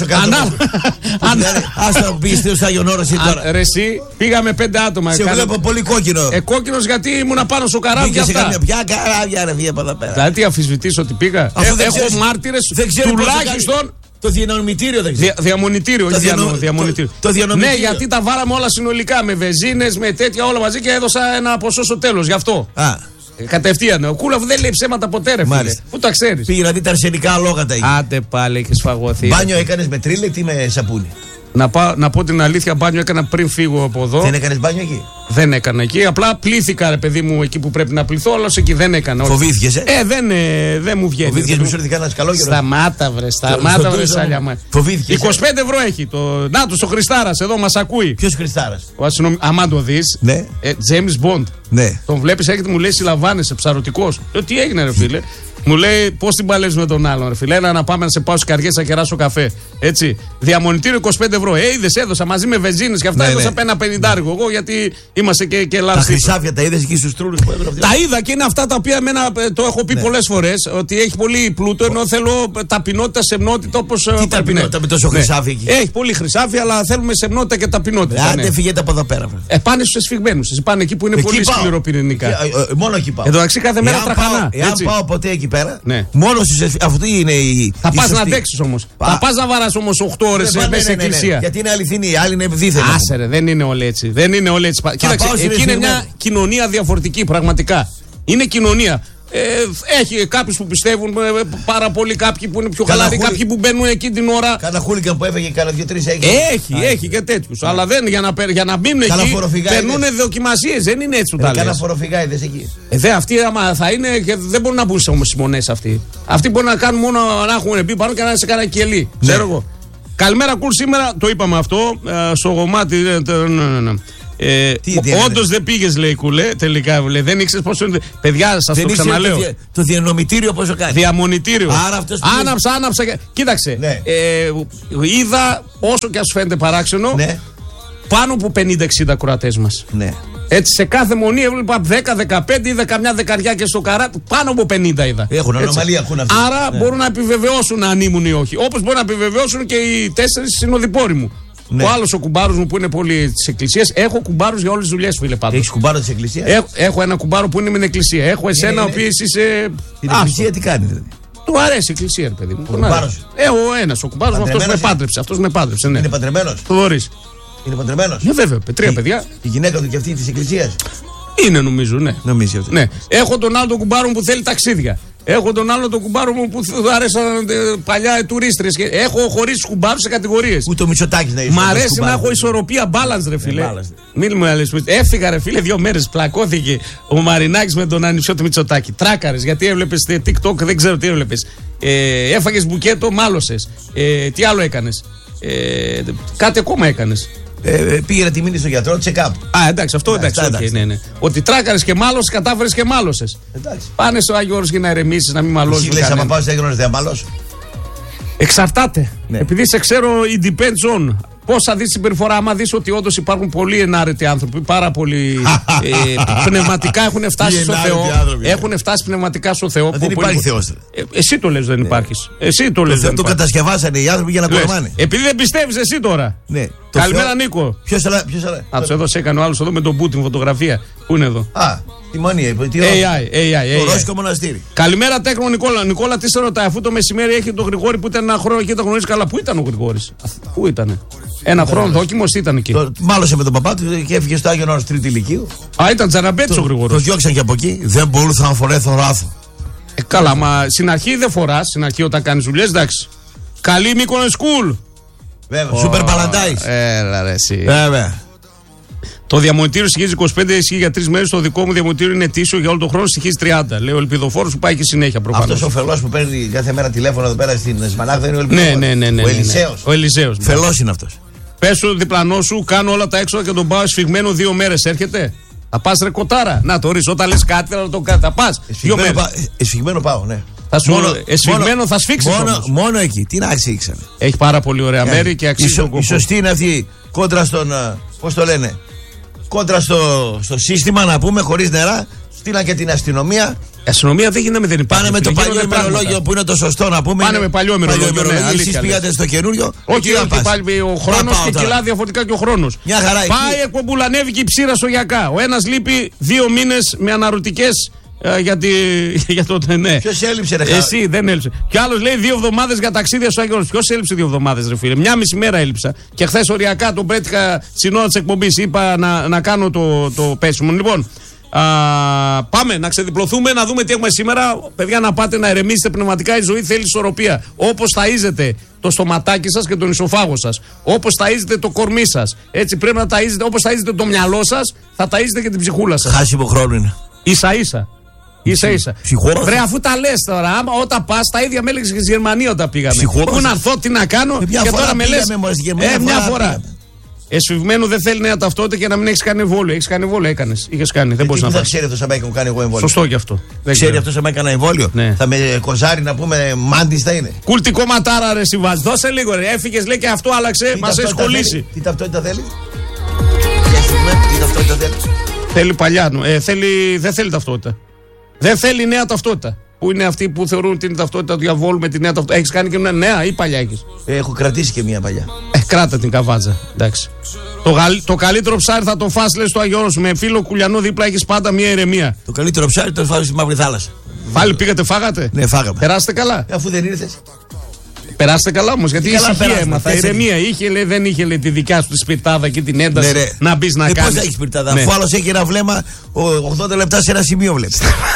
Speaker 2: Α το πει στο Άγιον Όρος τώρα.
Speaker 1: Ρε, εσύ πήγαμε πέντε άτομα.
Speaker 2: Σε βλέπω πολύ κόκκινο.
Speaker 1: Ε, κόκκινος γιατί ήμουν πάνω στο καράβι.
Speaker 2: Πήγε σε καμιά πια καράβια, ρε, βγήκε από εδώ πέρα.
Speaker 1: Δηλαδή, αμφισβητήσω ότι πήγα. Έχω μάρτυρες τουλάχιστον.
Speaker 2: Το διανομητήριο δεν ξέρω.
Speaker 1: Δια, διαμονητήριο, όχι διανο, διαμονητήριο.
Speaker 2: Το, το διανομητήριο.
Speaker 1: Ναι, γιατί τα βάλαμε όλα συνολικά με βεζίνες, με τέτοια όλα μαζί και έδωσα ένα ποσό στο τέλος. Γι' αυτό.
Speaker 2: Α.
Speaker 1: Ε, κατευθείαν. Ο Κούλαφ δεν λέει ψέματα ποτέ, ρε φίλε. Πού τα ξέρεις?
Speaker 2: Πήγε να δει τα αρσενικά αλόγατα εκεί.
Speaker 1: Άντε πάλι, έχεις φαγωθεί.
Speaker 2: Μπάνιο έκανες με τρίλε ή με σαπούνι?
Speaker 1: Να, πά, να πω την αλήθεια, μπάνιο έκανα πριν φύγω από εδώ.
Speaker 2: Δεν έκανες μπάνιο εκεί?
Speaker 1: Δεν έκανα εκεί. Απλά πλήθηκα, ρε παιδί μου, εκεί που πρέπει να πληθώ, αλλά εκεί δεν έκανα.
Speaker 2: Φοβήθηκες, ε?
Speaker 1: Ε, δεν, ε, δεν μου βγαίνει.
Speaker 2: Φοβήθηκες, μη σου έρθει κανένας καλό καιρό?
Speaker 1: Σταμάτα, βρε, σταμάτα, βρε, σάλια μα.
Speaker 2: Φοβήθηκες.
Speaker 1: είκοσι πέντε ευρώ έχει. Το... Να του, ο Χριστάρας, εδώ μας ακούει.
Speaker 2: Ποιος Χριστάρας?
Speaker 1: Ο αστυνομ... Αμάν το δεις.
Speaker 2: Ναι.
Speaker 1: Ε, James Bond.
Speaker 2: Ναι.
Speaker 1: Τον βλέπεις, έρχεται, μου λέει συλλαμβάνεσαι, ψαρωτικός. Λέω, τι έγινε, ρε φίλε? Μου λέει, πώς την παλεύεις με τον άλλον, ρε φίλε? Έλα να πάμε να σε πάω στις καρδιές να κεράσω καφέ. Έτσι. Διαμονητήριο είκοσι πέντε ευρώ. Ε, είδες, έδωσα μαζί με βενζίνες και αυτά. Ναι, έδωσα ναι. Ένα πενηντάρικο εγώ, γιατί είμαστε και, και λάθος.
Speaker 2: Τα χρυσάφια τα είδες εκεί στους τρούλους που έδωσα?
Speaker 1: Τα είδα και είναι αυτά τα οποία εμένα, το έχω πει ναι. πολλές φορές. Ότι έχει πολύ πλούτο, ενώ θέλω ταπεινότητα, σεμνότητα όπως.
Speaker 2: Τι ταπεινότητα με τόσο χρυσάφι εκεί?
Speaker 1: Έχει πολύ χρυσάφι, αλλά θέλουμε σεμνότητα και ταπεινότητα.
Speaker 2: Αν δεν φύγετε από εδώ πέρα.
Speaker 1: Ε, πάνε στους εσφιγμένους. Πάνε εκεί που είναι πολύ σκληροπυρηνικά.
Speaker 2: Μόνο εκεί πάω.
Speaker 1: Εν τω μεταξύ κάθε μέρα τραχανά.
Speaker 2: Εάν πάω ποτέ εκεί πέρα.
Speaker 1: Μόνο
Speaker 2: αυτή είναι η.
Speaker 1: Θα πας να αντέξεις όμως. Θα πας να βαράς όμως οκτώ ώρες μέσα στην εκκλησία.
Speaker 2: Γιατί είναι αληθινή, η άλλη είναι δίθεν.
Speaker 1: Άσε ρε, δεν είναι όλοι έτσι. Δεν είναι όλοι έτσι. Κοίταξε, εκεί είναι μια κοινωνία διαφορετική πραγματικά. Είναι κοινωνία. Ε, έχει κάποιους που πιστεύουν πάρα πολύ, κάποιοι που είναι πιο χαλαροί, κάποιοι που μπαίνουν εκεί την ώρα.
Speaker 2: Κάνα χούλικαν που έφεγε, κάνα δύο-τρεις έχει.
Speaker 1: Έχει, έχει και τέτοιους. Αλλά δεν, για να, για να μπουν εκεί περνούν δοκιμασίες. Δεν είναι έτσι που τα λες.
Speaker 2: Κάνα φοροφυγάιδες εκεί.
Speaker 1: Ε, δε, αυτοί άμα θα είναι και δεν μπορούν να μπουν σε μονές αυτοί. Αυτοί μπορούν να κάνουν μόνο να έχουν μπει πάνω και να είναι σε κάνα κελί. Ξέρω εγώ. Καλημέρα, κουλ, σήμερα το είπαμε αυτό. Στο γομάτι. Ε, Όντως δεν πήγες, λέει, κουλέ, τελικά. Λέει, δεν ήξερες πόσο είναι. Παιδιά, σας το ξαναλέω.
Speaker 2: Το, δια, το διανομητήριο πόσο κάνει?
Speaker 1: Διαμονητήριο.
Speaker 2: Άρα αυτός
Speaker 1: άναψα, άναψα. Κοίταξε.
Speaker 2: Ναι.
Speaker 1: Ε, είδα, όσο και ας σου φαίνεται παράξενο,
Speaker 2: ναι.
Speaker 1: πάνω από πενήντα εξήντα κροατές μας.
Speaker 2: Ναι.
Speaker 1: Έτσι σε κάθε μονή έβλεπα δέκα δεκαπέντε, είδα καμιά δεκαριά και στο καρά. Πάνω από πενήντα είδα.
Speaker 2: Έχουν ανομαλία, έχουν αυτή.
Speaker 1: Άρα ναι. μπορούν να επιβεβαιώσουν αν ήμουν ή όχι. Όπως μπορούν να επιβεβαιώσουν και οι τέσσερις συνοδοιπόροι μου. Ναι. Ο άλλος ο κουμπάρος μου που είναι πολύ τη εκκλησία. Έχω κουμπάρους για όλες τις δουλειές, φίλε, πάντως.
Speaker 2: Έχεις κουμπάρο της εκκλησίας?
Speaker 1: Έχω, έχω ένα κουμπάρο που είναι με την εκκλησία. Έχω εσένα, ο οποίος είσαι.
Speaker 2: Την εκκλησία τι κάνει, δηλαδή?
Speaker 1: Του αρέσει η εκκλησία, ρε παιδί μου.
Speaker 2: Ο κουμπάρος.
Speaker 1: Ε, ο ένας, ο κουμπάρος μου, αυτός με πάντρεψε. Αυτός με πάντρεψε, ναι.
Speaker 2: Είναι παντρεμένος?
Speaker 1: Το δωρείς.
Speaker 2: Είναι παντρεμένος?
Speaker 1: Ναι, βέβαια, τρία παιδιά.
Speaker 2: Η γυναίκα του και αυτή της εκκλησίας?
Speaker 1: Είναι, νομίζω, ναι.
Speaker 2: Νομίζει αυτό.
Speaker 1: Ναι. Έχω τον άλλο τον κουμπάρο μου που θέλει ταξίδια. Έχω τον άλλο τον κουμπάρο μου που του άρεσαν παλιά τουρίστρες. Έχω χωρίσει κουμπάρους σε κατηγορίες.
Speaker 2: Ούτε ο Μητσοτάκης να είσαι.
Speaker 1: Μ' αρέσει να έχω ισορροπία, balance, ρε φίλε. Μην μου λες. Έφυγα, ρε φίλε, δύο μέρες. Πλακώθηκε ο Μαρινάκης με τον ανιψιό του Μητσοτάκη. Τράκαρες, γιατί έβλεπες TikTok, δεν ξέρω τι έβλεπες. Ε, έφαγες μπουκέτο, μάλωσες. Ε, τι άλλο έκανες? Ε, κάτι ακόμα έκανες.
Speaker 2: Ε, πήγε να τη μείνει στο γιατρό, check-up.
Speaker 1: Α, εντάξει, αυτό εντάξει. εντάξει, okay, ναι, ναι. Ότι τράκαρες και μάλωσες, κατάφερες και μάλωσες.
Speaker 2: Εντάξει.
Speaker 1: Πάνε στο Άγιο Όρος για να ηρεμήσεις, να μην μαλώσεις.
Speaker 2: Εσύ λες, άμα πάω στο Άγιο Όρος, δεν μαλώσω.
Speaker 1: Εξαρτάται.
Speaker 2: Ναι.
Speaker 1: Επειδή σε ξέρω, it depends on. Πώς θα δεις συμπεριφορά, άμα δεις ότι όντως υπάρχουν πολλοί ενάρετοι άνθρωποι, πάρα πολύ ε, πνευματικά έχουν φτάσει στο Θεό. Έχουν φτάσει πνευματικά στο Θεό.
Speaker 2: Δεν υπάρχει Θεός.
Speaker 1: Ε, εσύ το λες δεν
Speaker 2: ναι.
Speaker 1: υπάρχεις. Εσύ το λες.
Speaker 2: Το, το κατασκευάσανε οι άνθρωποι για να κορμάνε.
Speaker 1: Επειδή δεν πιστεύεις εσύ τώρα.
Speaker 2: Ναι.
Speaker 1: Καλημέρα,
Speaker 2: Θεό...
Speaker 1: Νίκο.
Speaker 2: Ποιος άλλα.
Speaker 1: Α, εδώ σε έκανε ο άλλος εδώ με τον Πούτιν φωτογραφία. Πού είναι εδώ?
Speaker 2: Α, τη μονή. Τι
Speaker 1: έι άι, έι άι,
Speaker 2: το Ρώσικο μοναστήρι.
Speaker 1: Καλημέρα, τέκνο Νικόλα. Νικόλα, τι σε ρωτάει, αφού το μεσημέρι έχει τον Γρηγόρη που ήταν ένα χρόνο και τα γνωρίζει καλά. Πού ήταν ο Γρηγόρης? Πού ήτανε? Ένα χρόνο δόκιμος ήταν εκεί.
Speaker 2: Το, μάλωσε με τον παπά του και έφυγε στο Άγιον Όρος τρίτη ηλικίου.
Speaker 1: Α, ήταν τζαραμπέτης ο Γρηγόρης.
Speaker 2: Το διώξαν και από εκεί. Δεν μπορούσα να φορέθω ράθο.
Speaker 1: Ε, καλά, μα στην αρχή δεν φοράς. Στην αρχή όταν κάνεις δουλειές, εντάξει. Καλή Μύκονο Σκουλ.
Speaker 2: Βέβαια, Super Valentine's.
Speaker 1: Έλα ρε εσύ.
Speaker 2: Βέβαια.
Speaker 1: Το διαμονητήριο στοιχίζει είκοσι πέντε, ισχύει για τρεις μέρες. Το δικό μου διαμονητήριο είναι ετήσιο για όλο τον χρόνο, στοιχίζει τριάντα. Λέει ο ελπιδοφόρος που πάει και συνέχεια προφανώς.
Speaker 2: Αυτός ο φελός που παίρνει κάθε μέρα τηλέφωνο εδώ πέρα στην Σμανάκ δεν είναι ο ελπιδοφόρος?
Speaker 1: Ναι, ναι, ναι, ναι,
Speaker 2: ο Ελισέος.
Speaker 1: Ο Ελισέος.
Speaker 2: Φελός είναι αυτός.
Speaker 1: Πες σου διπλανό σου, κάνω όλα τα έξοδα και τον πάω σφιγμένο δύο μέρες. Έρχεται. Θα πας ρε κοτάρα. Να το ρίξω. Όταν λες κάτι θα το κάνει. Θα πας.
Speaker 2: Εσφυγμένο πάω, ναι.
Speaker 1: Θα σου μόνο, εσφυγμένο μόνο, θα σφίξεις
Speaker 2: μόνο,
Speaker 1: όμως.
Speaker 2: Μόνο εκεί. Τι να αξίξανε.
Speaker 1: Έχει πάρα πολύ ωραία yeah. μέρη και αξίζει τον κόπο.
Speaker 2: Η σωστή είναι αυτή κόντρα στον. Πώς το λένε. Κόντρα στο, στο σύστημα να πούμε χωρίς νερά. Στείλαν και την αστυνομία.
Speaker 1: Η αστυνομία δεν γίνεται, δεν υπάρχει.
Speaker 2: Πάνε με το παλιό ημερολόγιο που είναι το σωστό να πούμε.
Speaker 1: Πάνε με παλιό ημερολόγιο. Ναι,
Speaker 2: εσείς πήγατε στο καινούριο.
Speaker 1: Όχι, όχι, πάλι ο χρόνος και κιλά διαφορετικά και ο χρόνος.
Speaker 2: Μια χαρά.
Speaker 1: Πάει εκπομπούλα, ανέβηκε η ψήρα στο Γιακά. Ο ένας λείπει δύο μήνες με αναρωτικές. Uh, γιατί, για το ναι.
Speaker 2: Ποιος έλειψε, ρε?
Speaker 1: Εσύ δεν έλειψε. Και άλλος λέει δύο εβδομάδες για ταξίδια στο Άγιο Όρος. Ποιος έλειψε δύο εβδομάδες, ρε φίλε? Μια μισή μέρα έλειψα. Και χθες οριακά τον πέτυχα στην ώρα της εκπομπής. Είπα να, να κάνω το, το πέσιμο. Λοιπόν, α, πάμε να ξεδιπλωθούμε, να δούμε τι έχουμε σήμερα. Παιδιά, να πάτε να ερεμήσετε πνευματικά. Η ζωή θέλει ισορροπία. Όπως ταΐζετε το στοματάκι σας και τον ισοφάγο σας. Όπως ταΐζετε το κορμί σας. Έτσι πρέπει να ταΐζετε. Όπως ταΐζετε το μυαλό σας, θα ταΐζετε και την ψυχούλα σας.
Speaker 2: Χάσιμο χρόνο είναι.
Speaker 1: Ίσα ίσα. Ίσα ίσα.
Speaker 2: Ψυχόλογος.
Speaker 1: Βρε, αφού τα λες τώρα, άμα όταν πας, τα ίδια με έλεγες και στη Γερμανία όταν πήγαμε.
Speaker 2: Ψυχόλογος.
Speaker 1: Πού να έρθω, τι να κάνω,
Speaker 2: ε,
Speaker 1: και τώρα με λες. Ε, μια φορά. Εσφυγμένο δεν θέλει νέα ταυτότητα και να μην έχεις κάνει εμβόλιο. Έχεις κάνει εμβόλιο, έκανες. Είχες κάνει. Δεν μπορείς να πας.
Speaker 2: Δεν ξέρει αυτό σαν πάει και μου κάνει εγώ εμβόλιο.
Speaker 1: Σωστό κι αυτό.
Speaker 2: Ξέρει αυτό σαν πάει κανένα εμβόλιο. Ναι. Θα με κοζάρει να πούμε μάντις θα είναι.
Speaker 1: Κουλτικό ματάρα ρε συμβάζει. Δώσε λίγο ρε. Έφυγες λέει και αυτό άλλαξε. Μας έχει κολλήσει.
Speaker 2: Τι ταυτότητα θέλει. Τι ταυτότητα θέλει.
Speaker 1: Θέλει παλιά. Ε, θέλει, δεν θέλει ταυτότητα. Δεν θέλει νέα ταυτότητα. Που είναι αυτοί που θεωρούν την ταυτότητα του διαβόλου με τη νέα ταυτότητα. Έχεις κάνει και μια νέα ή παλιά έχεις?
Speaker 2: Έχω κρατήσει και μια παλιά.
Speaker 1: Ε, κράτα την καβάτζα. Εντάξει. Το, γαλ, το καλύτερο ψάρι θα το φας, λες, στο Άγιο Όρος. Με φίλο κουλιανό δίπλα έχεις πάντα μια ηρεμία.
Speaker 2: Το καλύτερο ψάρι το φάω στη Μαύρη Θάλασσα.
Speaker 1: Πάλι πήγατε, φάγατε?
Speaker 2: Ναι, φάγαμε.
Speaker 1: Περάσετε καλά?
Speaker 2: Ε, αφού δεν ήρθες.
Speaker 1: Περάστε καλά όμως, γιατί ησυχία έμαθα. Ηρεμία είχε, λέει, δεν είχε λέει, τη δικιά σου τη σπιρτάδα και την ένταση ναι, να μπει να
Speaker 2: ε,
Speaker 1: κάνει.
Speaker 2: Πώς θα έχει σπιρτάδα, ναι. Αφού άλλος έχει ένα βλέμμα, ογδόντα λεπτά σε ένα σημείο βλέπει.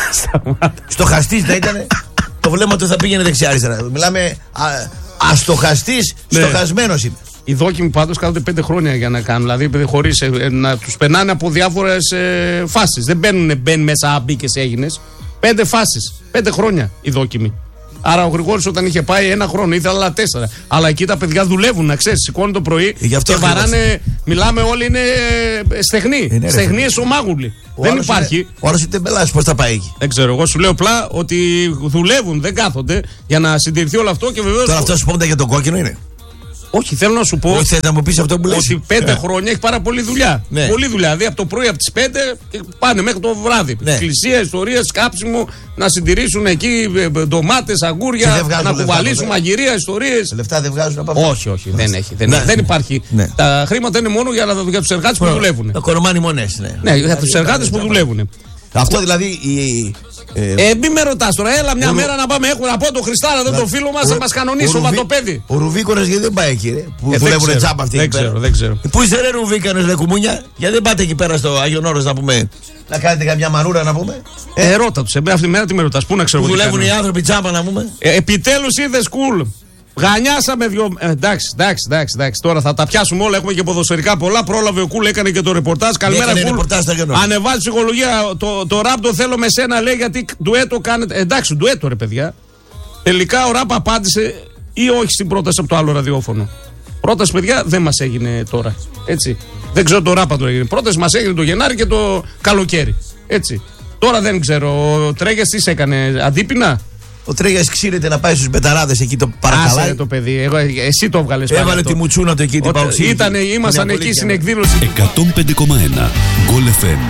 Speaker 2: Στο χαστής θα ήταν, το βλέμμα του θα πήγαινε δεξιά-αριστερά. Μιλάμε αστοχαστής, ναι. Στοχασμένος είναι.
Speaker 1: Οι δόκιμοι πάντως κάθονται πέντε χρόνια για να κάνουν. Δηλαδή, χωρίς ε, να τους περνάνε από διάφορες ε, φάσεις. Δεν μπαίνουν μπαίνουν μέσα άμπικες έγινες. Πέντε φάσεις. Πέντε χρόνια οι δόκιμοι. Άρα ο Γρηγόρης όταν είχε πάει ένα χρόνο ήθελε άλλα τέσσερα. Αλλά εκεί τα παιδιά δουλεύουν, να ξέρεις. Σηκώνουν το πρωί ε, και βαράνε. Μιλάμε όλοι είναι στεγνοί. Είναι, στεγνοί εσωμάγουλοι. Δεν υπάρχει.
Speaker 2: Είναι, ο άλλος είναι τεμπελάς, πώς θα πάει εκεί.
Speaker 1: Δεν ξέρω. Εγώ σου λέω απλά ότι δουλεύουν, δεν κάθονται για να συντηρηθεί όλο αυτό και βεβαίως.
Speaker 2: Τώρα αυτό σου πόντα για το κόκκινο είναι.
Speaker 1: Όχι, θέλω να σου πω.
Speaker 2: Όχι, να μου πεις αυτό που λες.
Speaker 1: Ότι πέντε yeah. χρόνια έχει πάρα πολλή δουλειά. Ναι. Πολλή δουλειά. Δηλαδή από το πρωί από τις πέντε και πάνε μέχρι το βράδυ. Ναι. Εκκλησία, ιστορία, σκάψιμο, να συντηρήσουν εκεί ντομάτες, αγκούρια, να κουβαλήσουν μαγειρία, ιστορίες.
Speaker 2: Λεφτά δεν βγάζουν από αυτό.
Speaker 1: Όχι, όχι, δεν έχει. Δεν, ναι. δεν υπάρχει. Ναι. Τα χρήματα είναι μόνο για, για τους εργάτες που δουλεύουν.
Speaker 2: Τα κορομάνι μονές, ναι.
Speaker 1: Ναι, για τους εργάτες που δουλεύουν.
Speaker 2: Αυτό δηλαδή η.
Speaker 1: Ε, ε, μην με ρωτάς τώρα, έλα μια ο μέρα να πάμε. Έχουμε να πω το Χριστάρα, δεν το φίλο μας, θα μας κανονίσει ο Ματοπέδι.
Speaker 2: Ο Ρουβίκονας γιατί δεν πάει εκεί, ρε. Που ε, δουλεύουν τσάμπα αυτοί.
Speaker 1: Δεν ξέρω, δεν ξέρω.
Speaker 2: Πού είσαι, ρε Ρουβίκονας, ρε κουμούνια, γιατί δεν πάτε εκεί πέρα στο Άγιον Όρος να πούμε. Να κάνετε καμιά μανούρα να πούμε.
Speaker 1: Ε, ε ρώτα τους, αυτή τη μέρα τι με ρωτάς, πού να ξέρω.
Speaker 2: Που δουλεύουν οι άνθρωποι τσάμπα να πούμε.
Speaker 1: Ε, επιτέλους ήρθε σκουλ. Γανιάσαμε δυο. Ε, εντάξει, εντάξει, εντάξει, εντάξει. Τώρα θα τα πιάσουμε όλα. Έχουμε και ποδοσφαιρικά πολλά. Πρόλαβε ο Κούλ, έκανε και το ρεπορτάζ. Καλημέρα, Κούλ. Ανεβάζει ψυχολογία. Το, το ραπ το θέλω με σένα, λέει, γιατί ντουέτο κάνετε. Ε, εντάξει, ντουέτο, ρε παιδιά. Τελικά ο ραπ απάντησε ή όχι στην πρόταση από το άλλο ραδιόφωνο. Πρόταση, παιδιά, δεν μας έγινε τώρα. Έτσι. Δεν ξέρω το ράπα το έγινε. Πρόταση μας έγινε το Γενάρη και το καλοκαίρι. Έτσι. Τώρα δεν ξέρω. Ο Τρέγιας τι έκανε, αντίπεινα.
Speaker 2: Ο Τρέγιας ξύρεται να πάει στους μπεταράδες εκεί, το παρακαλάει.
Speaker 1: Άσε το παιδί, εγώ, εσύ το έβγαλες.
Speaker 2: Έβαλε τη μουτσούνα του εκεί, την παουξή.
Speaker 1: Ήτανε, ήμασταν εκεί στην εκδήλωση.
Speaker 3: εκατόν πέντε κόμμα ένα Γκολ εφ εμ.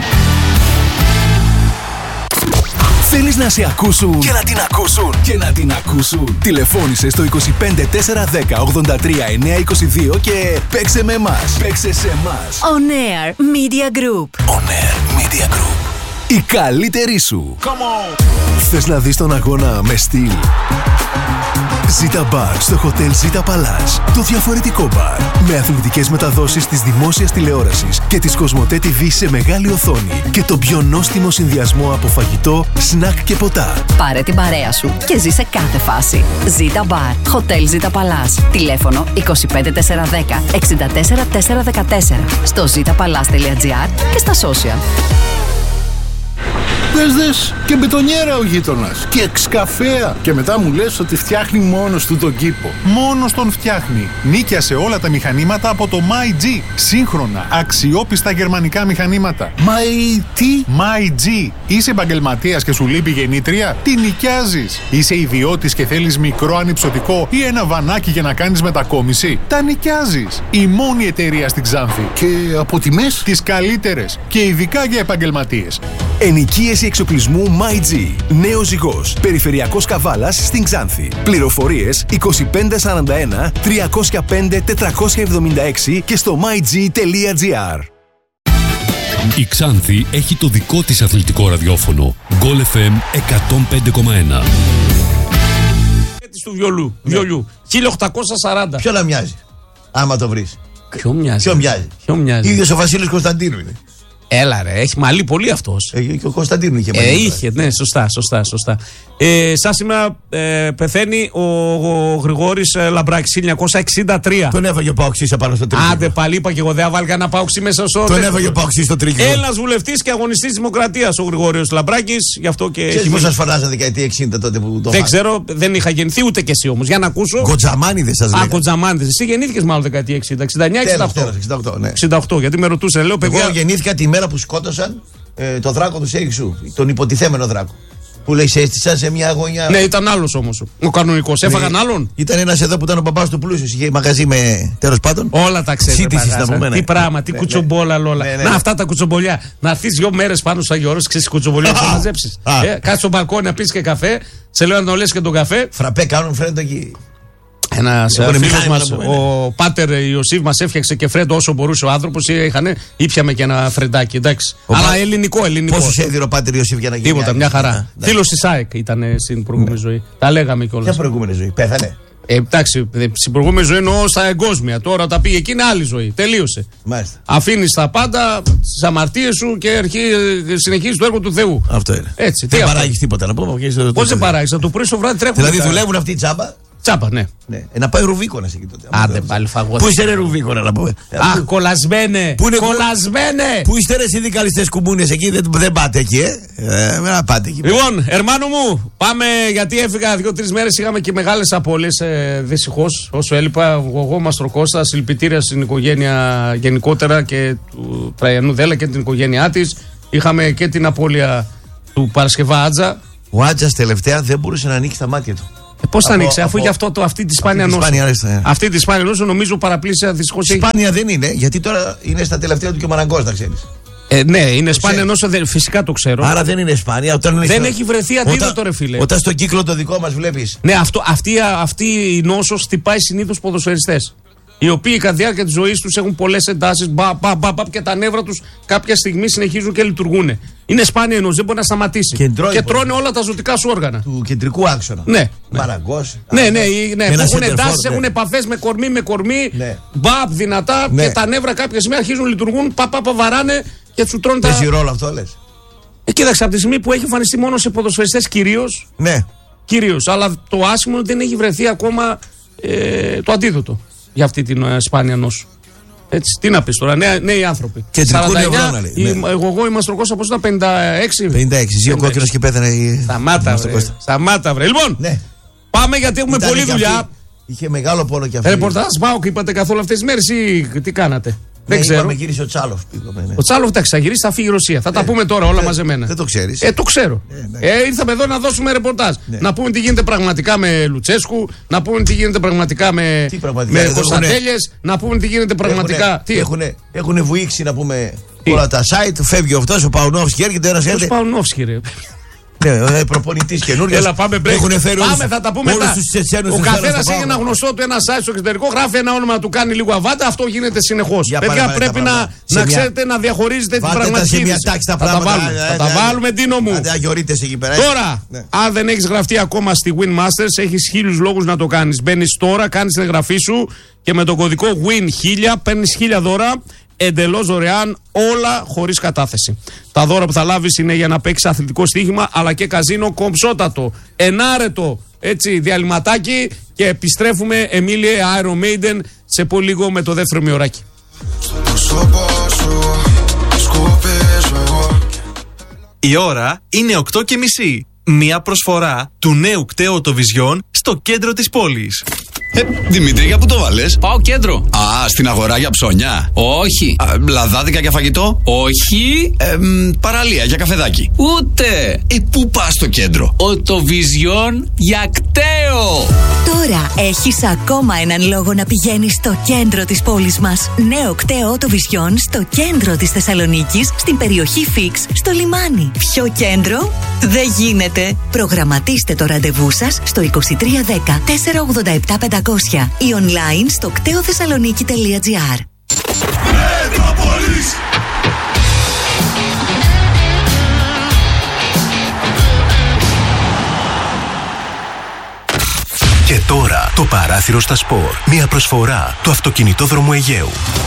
Speaker 3: Θέλεις να σε ακούσουν και να την ακούσουν και να την ακούσουν. Τηλεφώνησε στο είκοσι πέντε τέσσερα δέκα ογδόντα τρία εννιακόσια είκοσι δύο και παίξε με εμάς. Παίξε σε εμάς.
Speaker 4: On Air Media Group.
Speaker 3: On Air Media Group. Η καλύτερη σου. Come on. Θες να δεις τον αγώνα με στυλ? Ζήτα μπαρ στο Hotel Ζήτα Παλάς. Το διαφορετικό μπαρ. Με αθλητικές μεταδόσεις της δημόσιας τηλεόρασης και της Κοσμοτέ τι βι σε μεγάλη οθόνη. Και το πιο νόστιμο συνδυασμό από φαγητό, σνακ και ποτά.
Speaker 4: Πάρε την παρέα σου και ζήσε κάθε φάση. Ζήτα μπαρ. Hotel Ζήτα Παλάς. Τηλέφωνο είκοσι πέντε τέσσερα δέκα εξήντα τέσσερα τέσσερα δεκατέσσερα. Στο ζήτα παλάς τελεία τζι άρ και στα social.
Speaker 5: Δες δες και μπετονιέρα ο γείτονας και εξκαφέα. Και μετά μου λες ότι φτιάχνει μόνος του τον κήπο. Μόνος τον φτιάχνει. Νίκιασε όλα τα μηχανήματα από το MyG. Σύγχρονα, αξιόπιστα γερμανικά μηχανήματα. My τι? MyG. Είσαι επαγγελματίας και σου λείπει γεννήτρια? Τι νοικιάζεις? Είσαι ιδιώτης και θέλεις μικρό ανυψωτικό ή ένα βανάκι για να κάνεις μετακόμιση? Τα νοικιάζεις. Η μόνη εταιρεία στην Ξάνθη. Και από τιμές? Τις καλύτερες. Και ειδικά για επαγγελματίες.
Speaker 3: Ενοικίαση εξοπλισμού MyG. Νέος Ζυγός. Περιφερειακός Καβάλας στην Ξάνθη. Πληροφορίες είκοσι πέντε σαράντα ένα τριακόσια πέντε τετρακόσια εβδομήντα έξι και στο myg τελεία gr.
Speaker 6: Η Ξάνθη έχει το δικό της αθλητικό ραδιόφωνο. Γκολ εφ εμ εκατόν πέντε κόμμα ένα.
Speaker 1: Του βιολού, ναι. Βιολιού. χίλια οκτακόσια σαράντα.
Speaker 2: Ποιο να μοιάζει, άμα το βρεις?
Speaker 1: Ποιο μοιάζει?
Speaker 2: Ποιο μοιάζει?
Speaker 1: Ποιο μοιάζει?
Speaker 2: Ίδιος ο Βασίλης Κωνσταντίνου είναι.
Speaker 1: Έλα ρε, έχει μαλλί πολύ αυτός.
Speaker 2: Ε, και ο Κωνσταντίνου είχε
Speaker 1: μαλλί. Ε, είχε, ναι, σωστά, σωστά, σωστά. Ε, σαν σήμερα ε, πεθαίνει ο, ο Γρηγόρης ε, Λαμπράκης, χίλια εννιακόσια εξήντα τρία.
Speaker 2: Τον έφαγε ο Παοξής απάνω στο τρίκυκλο.
Speaker 1: Άντε πάλι είπα και εγώ, δεν έβαλε κανένα Παοξή μέσα στο.
Speaker 2: Τον έφαγε ο Παοξής στο τρίκυκλο.
Speaker 1: Έλληνας βουλευτής και αγωνιστής Δημοκρατίας ο Γρηγόριος Λαμπράκης, γι' αυτό και.
Speaker 2: Ξέρεις πώς σας φωνάζαν δεκαετία εξήντα τότε που το.
Speaker 1: Δεν ξέρω, δεν είχα γεννηθεί ούτε και εσύ όμως. Για να ακούσω.
Speaker 2: Κοτζαμάνιδες σας λέγανε.
Speaker 1: Α, Κοτζαμάνιδες. Εσύ γεννήθηκες μάλλον δεκαετία εξήντα, εξήντα εννιά, εξήντα οκτώ.
Speaker 2: εξήντα οκτώ, ναι.
Speaker 1: εξήντα οκτώ, γιατί με ρωτούσε, λέω παιδιά.
Speaker 2: Εγώ γεννήθηκα τη μέρα που σκότωσαν ε, το δράκο του Σέιξου, τον υποτιθέμενο δράκο. Που λέει σε έστησαν σε μια αγωνιά.
Speaker 1: Ναι, ήταν άλλος όμως. Ο κανονικός. Έφαγαν άλλον.
Speaker 2: Ήταν ένας εδώ που ήταν ο παπάς του πλούσιος. Είχε μαγαζί με τέλος πάντων.
Speaker 1: Όλα τα ξέρει. Τι πράγμα, τι κουτσομπόλα όλα. Να αυτά τα κουτσομπολιά. Να έρθεις δύο μέρες πάνω στο Άγιο Όρος, ξέρεις κουτσομπολιά να το μαζέψεις. Κάτσε στο μπαλκόνι να πεις και καφέ. Σε λέω να το λες και τον καφέ.
Speaker 2: Φραπέ κάνουν φρέντο εκεί.
Speaker 1: Ένας φίλος μας, ο Πάτερ Ιωσήφ, μας έφτιαξε και φρέντο όσο μπορούσε ο άνθρωπος. Είχανε, ήπιαμε και ένα φρεντάκι, εντάξει.
Speaker 2: Ο
Speaker 1: Αλλά
Speaker 2: πα...
Speaker 1: ελληνικό, ελληνικό.
Speaker 2: Πόσους έδινε ο Πάτερ Ιωσήφ για να γίνει?
Speaker 1: Τίποτα, μια χαρά. Φίλος της ΑΕΚ ήταν στην προηγούμενη ζωή. Τα λέγαμε κιόλας.
Speaker 2: Ποια προηγούμενη ζωή? Πέθανε.
Speaker 1: Ε, εντάξει, στην προηγούμενη ζωή εννοώ στα εγκόσμια. Τώρα τα πήγε εκεί, είναι άλλη ζωή. Τελείωσε. Αφήνεις τα πάντα, τις αμαρτίες σου και συνεχίζεις το έργο του Θεού.
Speaker 2: Αυτό είναι.
Speaker 1: Έτσι,
Speaker 2: δεν παράγεις τίποτα να πούμε.
Speaker 1: Πώς δεν παράγεις? Το πρωί στο βράδυ τρέχουν.
Speaker 2: Δηλαδή δουλεύουν αυτοί τσάμπα.
Speaker 1: Τσάπα, ναι.
Speaker 2: ναι. Ε, να πάει Ρουβίκονα εκεί τότε.
Speaker 1: Άντε πάλι φαγό.
Speaker 2: Πού είστε ρε Ρουβίκονα να πούμε?
Speaker 1: Αχ, κολλασμένε.
Speaker 2: Πού είναι
Speaker 1: κολλασμένε.
Speaker 2: Πού είστε ρε συνδικαλιστές κουμούνες εκεί? Δεν, δεν πάτε εκεί, ε. ε να πάτε εκεί.
Speaker 1: Λοιπόν, ερμάνο μου, πάμε γιατί έφυγα δύο-τρεις μέρες. Είχαμε και μεγάλες απώλειες. Ε, δυστυχώς, όσο έλειπα, εγώ Μαστροκώστα, συλληπιτήρια στην οικογένεια γενικότερα και του Τραϊανού Δέλα και την οικογένειά της. Είχαμε και την απώλεια του Παρασκευά Άτζα.
Speaker 2: Ο Άτζας τελευταία δεν μπορούσε να ανοίξει τα μάτια του.
Speaker 1: Ε, πώς θα ανοίξει, αφού για αυτό το, αυτή τη σπάνια νόσο. Αυτή τη σπάνια νόσο νομίζω παραπλήσια δυστυχώς.
Speaker 2: Σπάνια έχει... δεν είναι, γιατί τώρα είναι στα τελευταία του και ο Μαραγκός, να ξέρεις.
Speaker 1: Ε, ναι, είναι σπάνια νόσο, φυσικά το ξέρω.
Speaker 2: Άρα δεν είναι σπάνια. Όταν
Speaker 1: δεν
Speaker 2: έχει,
Speaker 1: έχει βρεθεί αντίδοτο, ρε φίλε.
Speaker 2: Όταν στο κύκλο το δικό μας βλέπεις.
Speaker 1: Ναι, αυτό, αυτή, αυτή η νόσος χτυπάει συνήθως ποδοσφαιριστές. Οι οποίοι κατά τη διάρκεια της ζωής τους έχουν πολλές εντάσεις, μπα, μπα, μπα, μπα, και τα νεύρα τους κάποια στιγμή συνεχίζουν και λειτουργούν. Είναι σπάνια ενός, δεν μπορεί να σταματήσει.
Speaker 2: Και,
Speaker 1: και τρώνε όλα τα ζωτικά σου όργανα.
Speaker 2: Του κεντρικού άξονα.
Speaker 1: Ναι.
Speaker 2: Μαραγκός.
Speaker 1: Ναι, ναι, ναι, ναι. Έχουν εντάσεις, ναι. Έχουν επαφές με κορμί με κορμί.
Speaker 2: Ναι.
Speaker 1: Μπαπ, δυνατά. Ναι. Και τα νεύρα κάποια στιγμή αρχίζουν να λειτουργούν. Πα, πα, πα, βαράνε και σου τρώνε τα.
Speaker 2: Παίζει ρόλο αυτό, λες?
Speaker 1: Ε, κοίταξε, από τη στιγμή που έχει εμφανιστεί μόνο σε ποδοσφαιριστές κυρίως.
Speaker 2: Ναι.
Speaker 1: Κυρίως. Αλλά το άσχημο δεν έχει βρεθεί ακόμα ε, το αντίδοτο για αυτή την ε, σπάνια νόσο. Έτσι, τι να πεις τώρα, νέα, νέοι άνθρωποι.
Speaker 2: Κεντρικού νευρώνα λέει.
Speaker 1: Η, ναι. Εγώ, εγώ είμαι Μαστροκώστα, πώς ήταν, πενήντα έξι.
Speaker 2: πενήντα έξι, ζει ο κόκκινος και πέθανε η.
Speaker 1: Σταμάτα, βρε. Σταμάτα, βρε. Λοιπόν, ναι. Πάμε γιατί έχουμε ήταν πολλή δουλειά.
Speaker 2: Αυτή, είχε μεγάλο πόνο και αυτό.
Speaker 1: Ρεπορτάζ ΠΑΟΚ είπατε καθόλου αυτές τις μέρες ή τι κάνατε?
Speaker 2: Ναι,
Speaker 1: δεν ξέρω.
Speaker 2: Είπαμε, γύρισε ο Τσάλοφ. Ναι.
Speaker 1: Ο Τσάλοφ, εντάξει, θα γυρίσει, θα φύγει η Ρωσία. Θα ναι. τα πούμε τώρα όλα
Speaker 2: ναι.
Speaker 1: μαζεμένα.
Speaker 2: Δεν το ξέρεις.
Speaker 1: Ε, το ξέρω. Ναι, ναι. Ε, ήρθαμε εδώ να δώσουμε ρεπορτάζ. Ναι. Να πούμε τι γίνεται πραγματικά με Λουτσέσκου, να πούμε τι γίνεται πραγματικά με, με Κωνσταντέλιες, να πούμε τι γίνεται πραγματικά.
Speaker 2: Έχουν βουήξει να πούμε όλα τα site. Φεύγει αυτός ο Παουνόφσκι, έρχεται ένα έρχεται.
Speaker 1: Ο Παουνόφσκι, ρε.
Speaker 2: Ναι, προπονητής καινούργιος.
Speaker 1: Έλα, πάμε break.
Speaker 2: Έχουν φέρει
Speaker 1: πάμε, θα τα πούμε μετά. Ο καθένας έχει ένα γνωστό του, ένα site στο εξωτερικό, γράφει ένα όνομα, του κάνει λίγο αβάντα. Αυτό γίνεται συνεχώς. Παιδιά, πρέπει να, να ξέρετε να διαχωρίζετε την πραγματική.
Speaker 2: Θα
Speaker 1: τα βάλουμε, θα τα βάλουμε, Ντίνο μου. Τώρα, αν δεν έχεις γραφτεί ακόμα στη Win Masters, έχεις χίλιους λόγους να το κάνεις. Μπαίνεις τώρα, κάνεις την εγγραφή σου και με τον κωδικό Win χίλια παίρνεις χίλια δώρα. Εντελώς δωρεάν, όλα χωρίς κατάθεση. Τα δώρα που θα λάβεις είναι για να παίξεις αθλητικό στοίχημα αλλά και καζίνο κομψότατο. Ενάρετο έτσι διαλυματάκι και επιστρέφουμε Εμίλιε Iron Maiden σε πολύ λίγο με το δεύτερο μειωράκι.
Speaker 7: Η ώρα είναι οκτώ και μισή. Μια προσφορά του νέου κταίου Οτοβιζιόν στο κέντρο της πόλης.
Speaker 8: Ε, Δημήτρη, για πού το βάλες?
Speaker 9: Πάω κέντρο.
Speaker 8: Α, στην αγορά για ψώνια.
Speaker 9: Όχι.
Speaker 8: Α, λαδάδικα για φαγητό.
Speaker 9: Όχι.
Speaker 8: Ε, μ, παραλία για καφεδάκι.
Speaker 9: Ούτε.
Speaker 8: Ε, πού πας στο κέντρο?
Speaker 9: Οτοβιζιόν για κταίο.
Speaker 10: Τώρα έχεις ακόμα έναν λόγο να πηγαίνεις στο κέντρο της πόλης μας. Νέο κταίο Οτοβιζιόν στο κέντρο της Θεσσαλονίκης, στην περιοχή Φίξ, στο λιμάνι. Πιο κέντρο δεν γίνεται. Προγραμματίστε το ραντεβού σας στο είκοσι τρία δέκα τετρακόσια ογδόντα επτά πεντακόσια ή online στο κτέοθεσσαλονίκη τελεία τζι άρ.
Speaker 3: Και τώρα το παράθυρο στα σπορ. Μια προσφορά του αυτοκινητόδρομου Αιγαίου.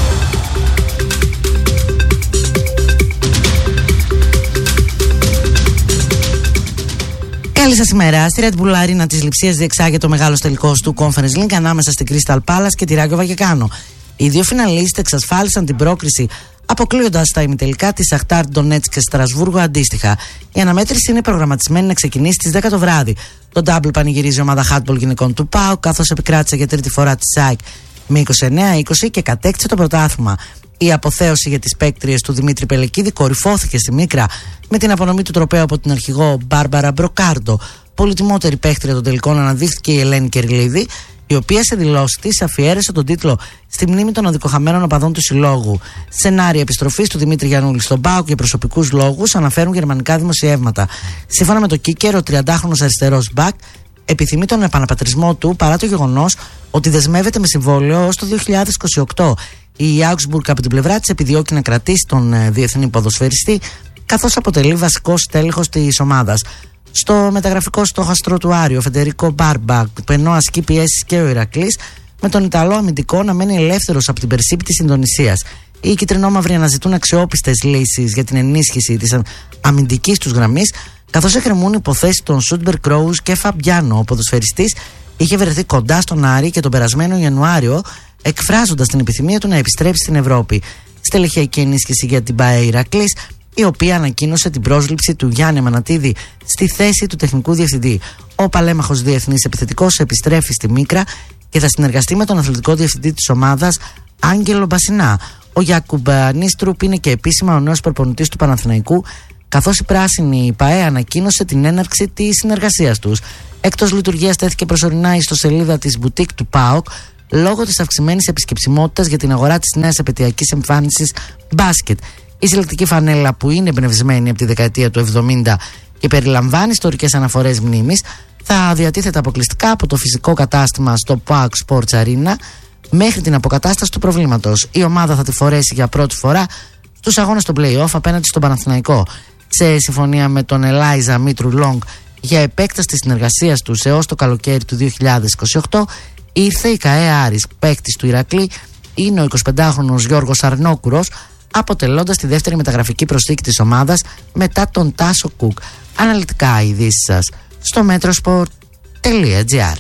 Speaker 11: Καλή σας ημέρα. Στη Red Bull Arena της Λειψίας διεξάγεται ο μεγάλος τελικός του Conference League ανάμεσα στην Crystal Palace και τη Ράγιο Βαγεκάνο. Οι δύο φιναλίστες εξασφάλισαν την πρόκριση αποκλείοντας τα ημιτελικά της Σαχτάρ Ντονέτσκ και Στρασβούργο αντίστοιχα. Η αναμέτρηση είναι προγραμματισμένη να ξεκινήσει στις δέκα το βράδυ. Το double πανηγυρίζει η ομάδα handball γυναικών του ΠΑΟΚ, καθώς επικράτησε για τρίτη φορά τη ΣΑΕΚ με είκοσι εννέα είκοσι και κατέκτησε το πρωτάθλημα. Η αποθέωση για τις παίκτριες του Δημήτρη Πελεκίδη κορυφώθηκε στη Μίκρα με την απονομή του τροπαίου από την αρχηγό Μπάρμπαρα Μπροκάρντο. Πολυτιμότερη παίκτρια των τελικών αναδείχθηκε η Ελένη Κερλίδη, η οποία σε δηλώσεις της αφιέρεσε τον τίτλο στη μνήμη των αδικοχαμένων οπαδών του συλλόγου. Σενάρια επιστροφής του Δημήτρη Γιαννούλη στον ΠΑΟΚ για προσωπικούς λόγους αναφέρουν γερμανικά δημοσιεύματα. Σύμφωνα με το Κίκερ, ο τριαντάχρονος αριστερός μπακ επιθυμεί τον επαναπατρισμό του παρά το γεγονός ότι δεσμεύεται με συμβόλαιο ως το δύο χιλιάδες είκοσι οκτώ. Η Augsburg από την πλευρά της επιδιώκει να κρατήσει τον ε, διεθνή ποδοσφαιριστή, καθώς αποτελεί βασικός τέλεχος της ομάδας. Στο μεταγραφικό στόχαστρο του Άριο, ο Φεντερίκο Μπάρμπα, ενώ ασκεί πιέσεις και ο Ηρακλής, με τον Ιταλό αμυντικό να μένει ελεύθερος από την Περσίπη της Ινδονησίας. Οι κυτρινόμαυροι αναζητούν αξιόπιστες λύσεις για την ενίσχυση της αμυντικής τους γραμμής, καθώς εκκρεμούν υποθέσεις των Σούντμπερ Κρόους και Φαμπιάνο. Ο ποδοσφαιριστής είχε βρεθεί κοντά στον Άρη και τον περασμένο Ιανουάριο, εκφράζοντας την επιθυμία του να επιστρέψει στην Ευρώπη. Στελεχειακή ενίσχυση για την ΠΑΕ Ηρακλής, η οποία ανακοίνωσε την πρόσληψη του Γιάννη Μανατίδη στη θέση του τεχνικού διευθυντή. Ο παλέμαχος διεθνής επιθετικός επιστρέφει στη Μίκρα και θα συνεργαστεί με τον αθλητικό διευθυντή της ομάδας, Άγγελο Μπασινά. Ο Γιάκουμπ Νίστρουπ είναι και επίσημα ο νέος προπονητής του Παναθηναϊκού, καθώς η πράσινη ΠΑΕ ανακοίνωσε την έναρξη της συνεργασίας τους. Εκτός λειτουργίας τέθηκε προσωρινά η ιστοσελίδα της μπουτίκ του ΠΑΟΚ, λόγω της αυξημένης επισκεψιμότητας για την αγορά της νέας επαιτειακής εμφάνισης μπάσκετ. Η συλλεκτική φανέλα, που είναι εμπνευσμένη από τη δεκαετία του εβδομήντα και περιλαμβάνει ιστορικές αναφορές μνήμης, θα διατίθεται αποκλειστικά από το φυσικό κατάστημα στο πάοκ Sports Arena μέχρι την αποκατάσταση του προβλήματος. Η ομάδα θα τη φορέσει για πρώτη φορά στους αγώνες των play-off απέναντι στον Παναθηναϊκό. Σε συμφωνία με τον Ελάιζα Μήτρου Λόγκ για επέκταση της συνεργασίας τους έως το καλοκαίρι του δύο χιλιάδες είκοσι οκτώ, ήρθε η ΚΑΕ Άρης. Παίκτης του Ηρακλή είναι ο εικοσιπεντάχρονος Γιώργος Αρνόκουρος, αποτελώντας τη δεύτερη μεταγραφική προσθήκη της ομάδας μετά τον Τάσο Κουκ. Αναλυτικά οι ειδήσεις σας στο μέτροσπορτ τελεία τζι άρ.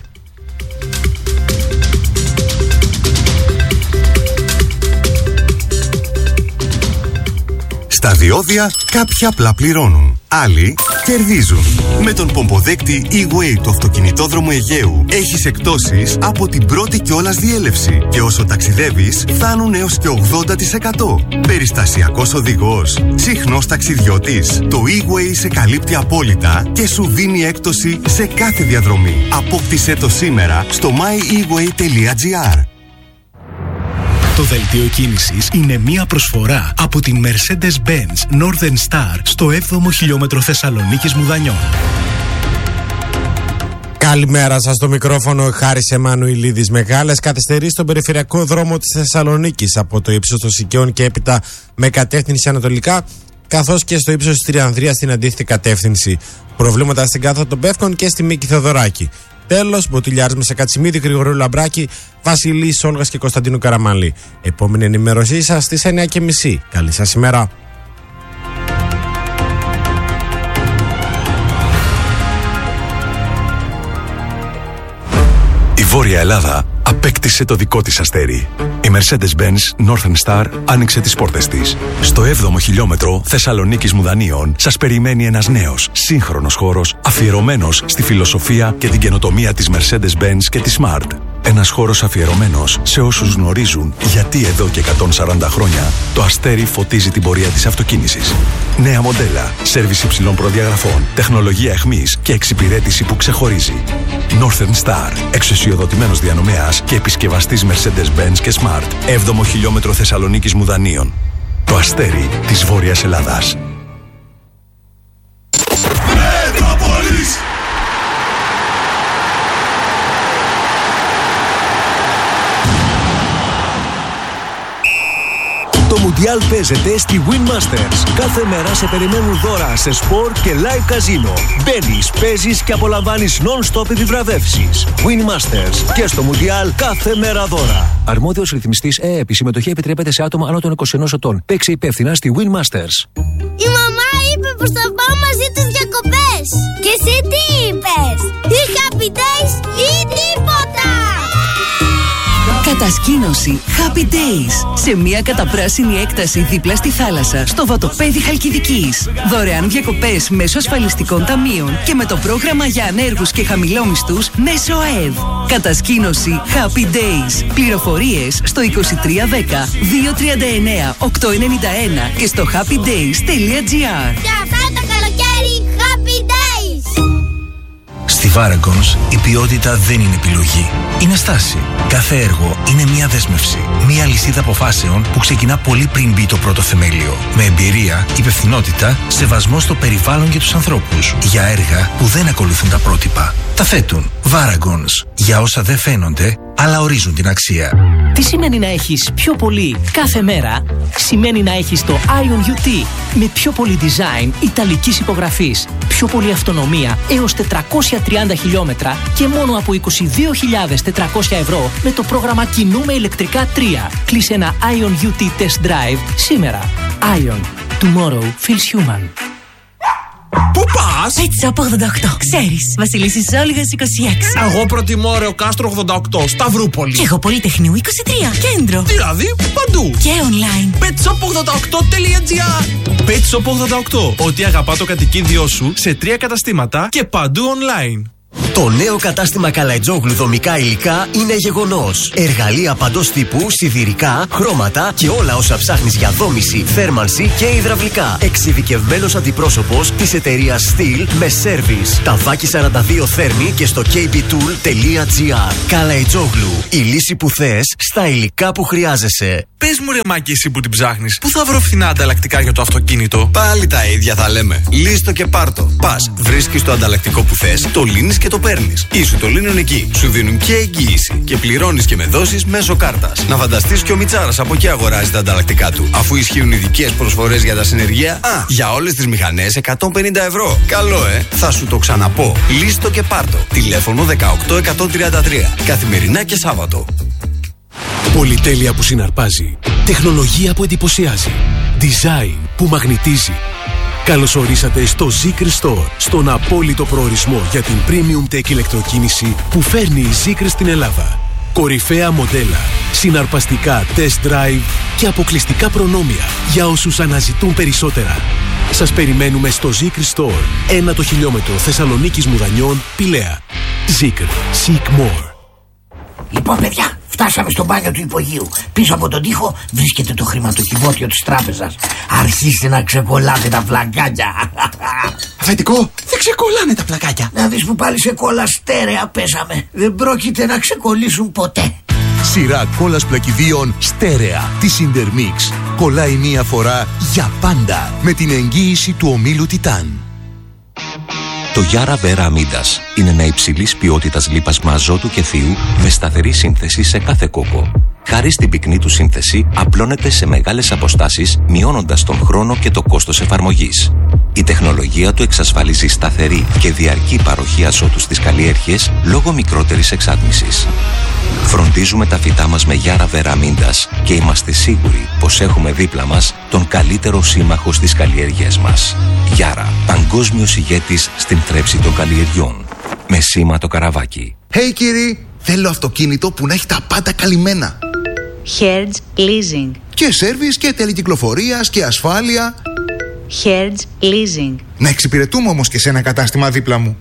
Speaker 3: Στα διόδια κάποιοι απλά πληρώνουν, άλλοι κερδίζουν. Με τον πομποδέκτη E-Way του αυτοκινητόδρομου Αιγαίου έχεις εκπτώσεις από την πρώτη κιόλας διέλευση και όσο ταξιδεύεις φτάνουν έως και ογδόντα τοις εκατό. Περιστασιακός οδηγός, συχνός ταξιδιώτης. Το E-Way σε καλύπτει απόλυτα και σου δίνει έκπτωση σε κάθε διαδρομή. Απόκτησέ το σήμερα στο my e way τελεία τζι άρ.
Speaker 12: Το δελτίο κίνησης είναι μία προσφορά από τη Mercedes-Benz Northern Star στο έβδομο χιλιόμετρο Θεσσαλονίκης Μουδανιών.
Speaker 1: Καλημέρα σας, στο μικρόφωνο Χάρης Εμμανουηλίδης. Μεγάλες καθυστερήσεις στον περιφερειακό δρόμο της Θεσσαλονίκης από το ύψος των Σικαιών και έπειτα με κατεύθυνση ανατολικά, καθώς και στο ύψος της Τριανδρίας στην αντίθετη κατεύθυνση. Προβλήματα στην Κάθα των Πεύκων και στη Μίκη Θεοδωράκη. Τέλος, μποτιλιάρισμα σε Κατσιμίδη, Γρηγορίου Λαμπράκη, Βασιλής Όλγας και Κωνσταντίνου Καραμανλή. Επόμενη ενημέρωσή σας στις εννιά και μισή. Καλή σας ημέρα.
Speaker 3: Η Βόρεια Ελλάδα απέκτησε το δικό της αστέρι. Η Η Mercedes-Benz Northern Star άνοιξε τις πόρτες της. Στο έβδομο χιλιόμετρο Θεσσαλονίκης Μουδανίων σας περιμένει ένας νέος, σύγχρονος χώρος αφιερωμένος στη φιλοσοφία και την καινοτομία της Mercedes-Benz και της Smart. Ένας χώρος αφιερωμένος σε όσους γνωρίζουν γιατί εδώ και εκατόν σαράντα χρόνια το αστέρι φωτίζει την πορεία της αυτοκίνησης. Νέα μοντέλα, σέρβις υψηλών προδιαγραφών, τεχνολογία εχμής και εξυπηρέτηση που ξεχωρίζει. Northern Star, εξουσιοδοτημένος διανομέας και επισκευαστής Mercedes-Benz και Smart. έβδομο χιλιόμετρο Θεσσαλονίκης Μουδανίων. Το αστέρι της Βόρειας Ελλάδας.
Speaker 13: Το Μουντιάλ παίζεται στη Win Masters. Κάθε μέρα σε περιμένουν δώρα σε σπορ και live καζίνο. Μπαίνεις, παίζεις και απολαμβάνεις non-stop επιβραβεύσεις. Win Masters. Και στο Μουντιάλ κάθε μέρα δώρα. Αρμόδιος ρυθμιστής ΕΕΠ. Η συμμετοχή επιτρέπεται σε άτομα άνω των είκοσι ενός ετών. Παίξε υπεύθυνα στη Win Masters.
Speaker 14: Η μαμά είπε πως θα πάω μαζί τους διακοπές. Και εσύ τι είπες? Ή Happy Days ή τίποτα.
Speaker 4: Κατασκήνωση Happy Days σε μια καταπράσινη έκταση δίπλα στη θάλασσα στο βατοπέδι Χαλκιδικής. Δωρεάν διακοπές μέσω ασφαλιστικών ταμείων και με το πρόγραμμα για ανέργους και χαμηλόμισθους μέσω ΑΕΔ. Κατασκήνωση Happy Days. Πληροφορίες στο είκοσι τρία δέκα δύο τριάντα εννέα οκτακόσια ενενήντα ένα και στο happydays τελεία gr.
Speaker 14: Για αυτό το καλοκαίρι Happy Days.
Speaker 15: Στη Varagons η ποιότητα δεν είναι επιλογή. Είναι στάση. Κάθε έργο είναι μια δέσμευση. Μια λυσίδα αποφάσεων που ξεκινά πολύ πριν μπει το πρώτο θεμέλιο. Με εμπειρία, υπευθυνότητα, σεβασμό στο περιβάλλον και τους ανθρώπους. Για έργα που δεν ακολουθούν τα πρότυπα. Τα θέτουν. Varagons. Για όσα δεν φαίνονται, αλλά ορίζουν την αξία.
Speaker 16: Τι σημαίνει να έχεις πιο πολύ κάθε μέρα? Σημαίνει να έχεις το Ion γιου τι με πιο πολύ design ιταλικής υπογραφής, πιο πολύ αυτονομία έως τετρακόσια τριάντα χιλιόμετρα και μόνο από είκοσι δύο χιλιάδες τετρακόσια ευρώ με το πρόγραμμα Κινούμε ηλεκτρικά τρία. Κλείσε ένα Ion γιου τι Test Drive σήμερα. Ion. Tomorrow feels human.
Speaker 17: Πού πας?
Speaker 10: Πέτσα από ογδόντα οκτώ. Ξέρεις, Βασιλίσσης Όλγας είκοσι έξι.
Speaker 17: Εγώ προτιμώ Ρεο Κάστρο ογδόντα οκτώ, Σταυρούπολη.
Speaker 10: Και εγώ Πολυτεχνείου είκοσι τρία, Κέντρο.
Speaker 17: Δηλαδή παντού.
Speaker 10: Και online.
Speaker 17: πέτσοπ ογδόντα οκτώ τελεία τζι άρ.
Speaker 7: πέτσοπ ογδόντα οκτώ. Ό,τι αγαπά το κατοικίδιό σου σε τρία καταστήματα και παντού online.
Speaker 13: Το νέο κατάστημα Καλαϊτζόγλου δομικά υλικά είναι γεγονός. Εργαλεία παντός τύπου, σιδηρικά, χρώματα και όλα όσα ψάχνεις για δόμηση, θέρμανση και υδραυλικά. Εξειδικευμένος αντιπρόσωπος της εταιρείας Steel με σέρβις. Ταβάκι σαράντα δύο θέρμη και στο κέι μπι tool τελεία τζι άρ. Καλαϊτζόγλου. Η λύση που θες στα υλικά που χρειάζεσαι.
Speaker 7: Πες μου ρε Μάκη, εσύ που την ψάχνεις, πού θα βρω φθηνά ανταλλακτικά για το αυτοκίνητο?
Speaker 8: Πάλι τα ίδια θα λέμε. Λύστο και πάρτο. Πας, βρίσκεις το ανταλλακτικό που θες, το λύνεις και το παίρνεις. Ή σου το λύνουν εκεί. Σου δίνουν και εγγύηση. Και πληρώνεις και με δόσεις μέσω κάρτας. Να φανταστείς και ο Μιτσάρας από εκεί αγοράζει τα ανταλλακτικά του. Αφού ισχύουν ειδικές προσφορές για τα συνεργεία. Α, για όλες τις μηχανές εκατόν πενήντα ευρώ. Καλό, ε! Θα σου το ξαναπώ. Λύστο και πάρτο. Τηλέφωνο δεκαοκτώ εκατόν τριάντα τρία. Καθημερινά και Σάββατο.
Speaker 3: Πολυτέλεια που συναρπάζει. Τεχνολογία που εντυπωσιάζει. Design που μαγνητίζει. Καλώς ορίσατε στο Zeekr Store, στον απόλυτο προορισμό για την premium tech ηλεκτροκίνηση που φέρνει η Zeekr στην Ελλάδα. Κορυφαία μοντέλα, συναρπαστικά test drive και αποκλειστικά προνόμια για όσους αναζητούν περισσότερα. Σας περιμένουμε στο Zeekr Store, ένα το χιλιόμετρο Θεσσαλονίκης Μουδανιών, Πηλαία. Zeekr. Seek more.
Speaker 18: Λοιπόν, παιδιά, φτάσαμε στο μπάνιο του υπογείου. Πίσω από τον τοίχο βρίσκεται το χρηματοκιβώτιο της τράπεζας. Αρχίστε να ξεκολλάτε τα πλακάκια.
Speaker 17: Αφεντικό, δεν ξεκολλάνε τα πλακάκια.
Speaker 18: Να δεις που πάλι σε κόλλα στέρεα πέσαμε. Δεν πρόκειται να ξεκολλήσουν ποτέ.
Speaker 3: Σειρά κόλλας πλακιδίων στέρεα της Intermix. Κολλάει μία φορά για πάντα με την εγγύηση του ομίλου Τιτάν.
Speaker 19: Το Yara Vera Amidas είναι ένα υψηλής ποιότητας λίπασμα αζότου και θείου με σταθερή σύνθεση σε κάθε κόκο. Χάρη στην πυκνή του σύνθεση, απλώνεται σε μεγάλες αποστάσεις, μειώνοντας τον χρόνο και το κόστος εφαρμογής. Η τεχνολογία του εξασφαλίζει σταθερή και διαρκή παροχή αζότου στις καλλιέργειες λόγω μικρότερης εξάτμισης. Φροντίζουμε τα φυτά μας με Yara Vera Amidas και είμαστε σίγουροι πως έχουμε δίπλα μας τον καλύτερο σύμμαχο στις καλλιέργειές μας. Yara, παγκόσμιος ηγέτης στην θρέψη των καλλιεργιών. Με σήμα το καραβάκι.
Speaker 20: Hey κύριοι, θέλω αυτοκίνητο που να έχει τα πάντα καλυμμένα. Hertz Leasing.
Speaker 21: Και σέρβις και τελεκυκλοφορίας και ασφάλεια.
Speaker 20: Hertz Leasing.
Speaker 21: Να εξυπηρετούμε όμως και σε ένα κατάστημα δίπλα μου.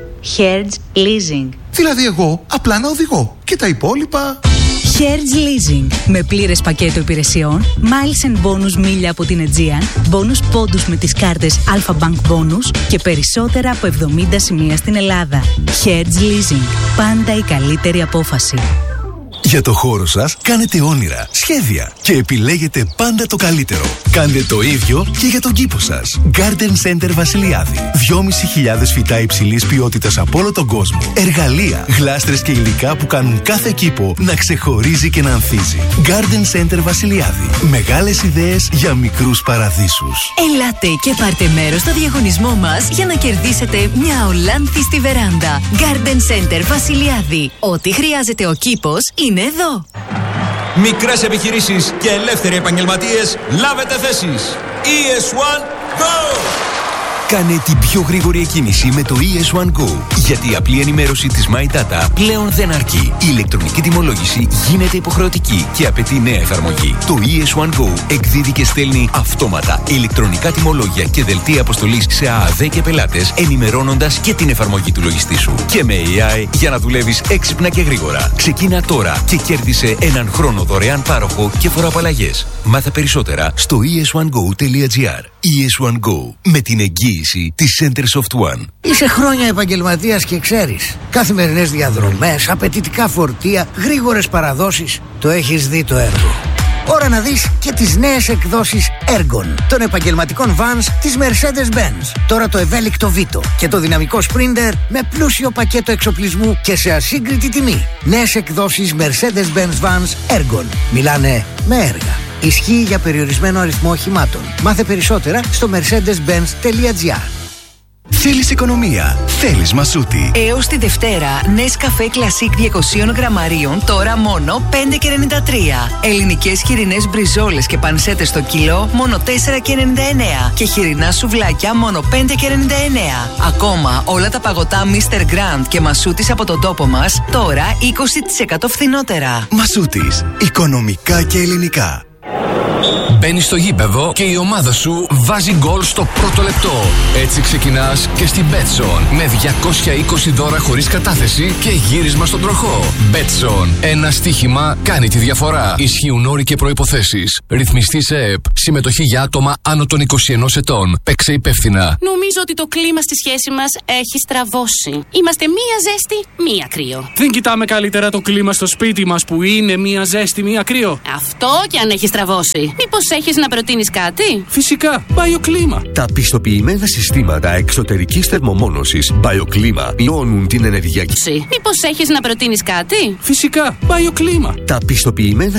Speaker 20: Hertz Leasing.
Speaker 21: Δηλαδή εγώ απλά να οδηγώ και τα υπόλοιπα...
Speaker 20: Hertz Leasing. Με πλήρες πακέτο υπηρεσιών, miles and bonus μίλια από την Aegean, bonus πόντους με τις κάρτες Alpha Bank Bonus και περισσότερα από εβδομήντα σημεία στην Ελλάδα. Hertz Leasing. Πάντα η καλύτερη απόφαση.
Speaker 3: Για το χώρο σας κάνετε όνειρα, σχέδια και επιλέγετε πάντα το καλύτερο. Κάντε το ίδιο και για τον κήπο σας. Garden Center Βασιλιάδη. δυόμισι χιλιάδες φυτά υψηλής ποιότητας από όλο τον κόσμο. Εργαλεία, γλάστρες και υλικά που κάνουν κάθε κήπο να ξεχωρίζει και να ανθίζει. Garden Center Βασιλιάδη. Μεγάλες ιδέες για μικρούς παραδείσους.
Speaker 10: Ελάτε και πάρτε μέρος στο διαγωνισμό μας για να κερδίσετε μια ολάνθη στη βεράντα. Garden Center Βασιλιάδη. Ό,τι χρειάζεται ο κήπος είναι εδώ.
Speaker 22: Μικρές επιχειρήσεις και ελεύθεροι επαγγελματίες, λάβετε θέσεις. ι ες one Go!
Speaker 23: Κάνε την πιο γρήγορη εκκίνηση με το ι ες one Go. Γιατί η απλή ενημέρωση της My Data πλέον δεν αρκεί. Η ηλεκτρονική τιμολόγηση γίνεται υποχρεωτική και απαιτεί νέα εφαρμογή. Το ι ες one Go εκδίδει και στέλνει αυτόματα ηλεκτρονικά τιμολόγια και δελτία αποστολής σε ΑΑΔ και πελάτες, ενημερώνοντας και την εφαρμογή του λογιστή σου. Και με έι άι για να δουλεύεις έξυπνα και γρήγορα. Ξεκίνα τώρα και κέρδισε έναν χρόνο δωρεάν πάροχο και φοροαπαλλαγές. Μάθε περισσότερα στο ι ες one go τελεία τζι άρ. ι ες one Go, με την εγγύηση της Centersoft One.
Speaker 18: Είσαι χρόνια επαγγελματίας και ξέρεις. Καθημερινές διαδρομές, απαιτητικά φορτία, γρήγορες παραδόσεις. Το έχεις δει το έργο. Ώρα να δεις και τις νέες εκδόσεις Ergon των επαγγελματικών vans της Mercedes-Benz. Τώρα το ευέλικτο Vito και το δυναμικό Sprinter με πλούσιο πακέτο εξοπλισμού και σε ασύγκριτη τιμή. Νέες εκδόσεις Mercedes-Benz vans Ergon. Μιλάνε με έργα. Ισχύει για περιορισμένο αριθμό οχημάτων. Μάθε περισσότερα στο mercedes benz τελεία τζι άρ.
Speaker 3: Θέλεις οικονομία, θέλεις Μασούτη.
Speaker 4: Έως τη Δευτέρα, Nescafé Classic διακόσια γραμμαρίων, τώρα μόνο πέντε και ενενήντα τρία. Ελληνικές χοιρινές μπριζόλες και πανσέτες στο κιλό, μόνο τέσσερα και ενενήντα εννέα. Και χοιρινά σουβλάκια, μόνο πέντε και ενενήντα εννέα. Ακόμα, όλα τα παγωτά μίστερ Grand και Μασούτης από τον τόπο μας, τώρα είκοσι τοις εκατό φθηνότερα.
Speaker 3: Μασούτης, οικονομικά και ελληνικά.
Speaker 24: Μπαίνεις στο γήπεδο και η ομάδα σου βάζει γκολ στο πρώτο λεπτό. Έτσι ξεκινάς και στην Betson με διακόσια είκοσι δώρα χωρίς κατάθεση και γύρισμα στον τροχό. Betson. Ένα στοίχημα κάνει τη διαφορά. Ισχύουν όροι και προϋποθέσεις. Ρυθμιστή σε ΕΕΠ. Συμμετοχή για άτομα άνω των είκοσι ενός ετών. Παίξε υπεύθυνα.
Speaker 25: Νομίζω ότι το κλίμα στη σχέση μας έχει στραβώσει. Είμαστε μία ζέστη, μία κρύο.
Speaker 26: Δεν κοιτάμε καλύτερα το κλίμα στο σπίτι μας που είναι μία ζέστη, μία κρύο?
Speaker 25: Αυτό και αν έχει στραβώσει. Μήπως έχεις να προτείνεις κάτι?
Speaker 26: Φυσικά, BioClima.
Speaker 27: Τα πιστοποιημένα συστήματα εξωτερικής θερμομόνωσης BioClima μειώνουν την ενεργειακή.
Speaker 25: Μήπως έχεις να προτείνεις κάτι?
Speaker 26: Φυσικά, BioClima.
Speaker 27: Τα πιστοποιημένα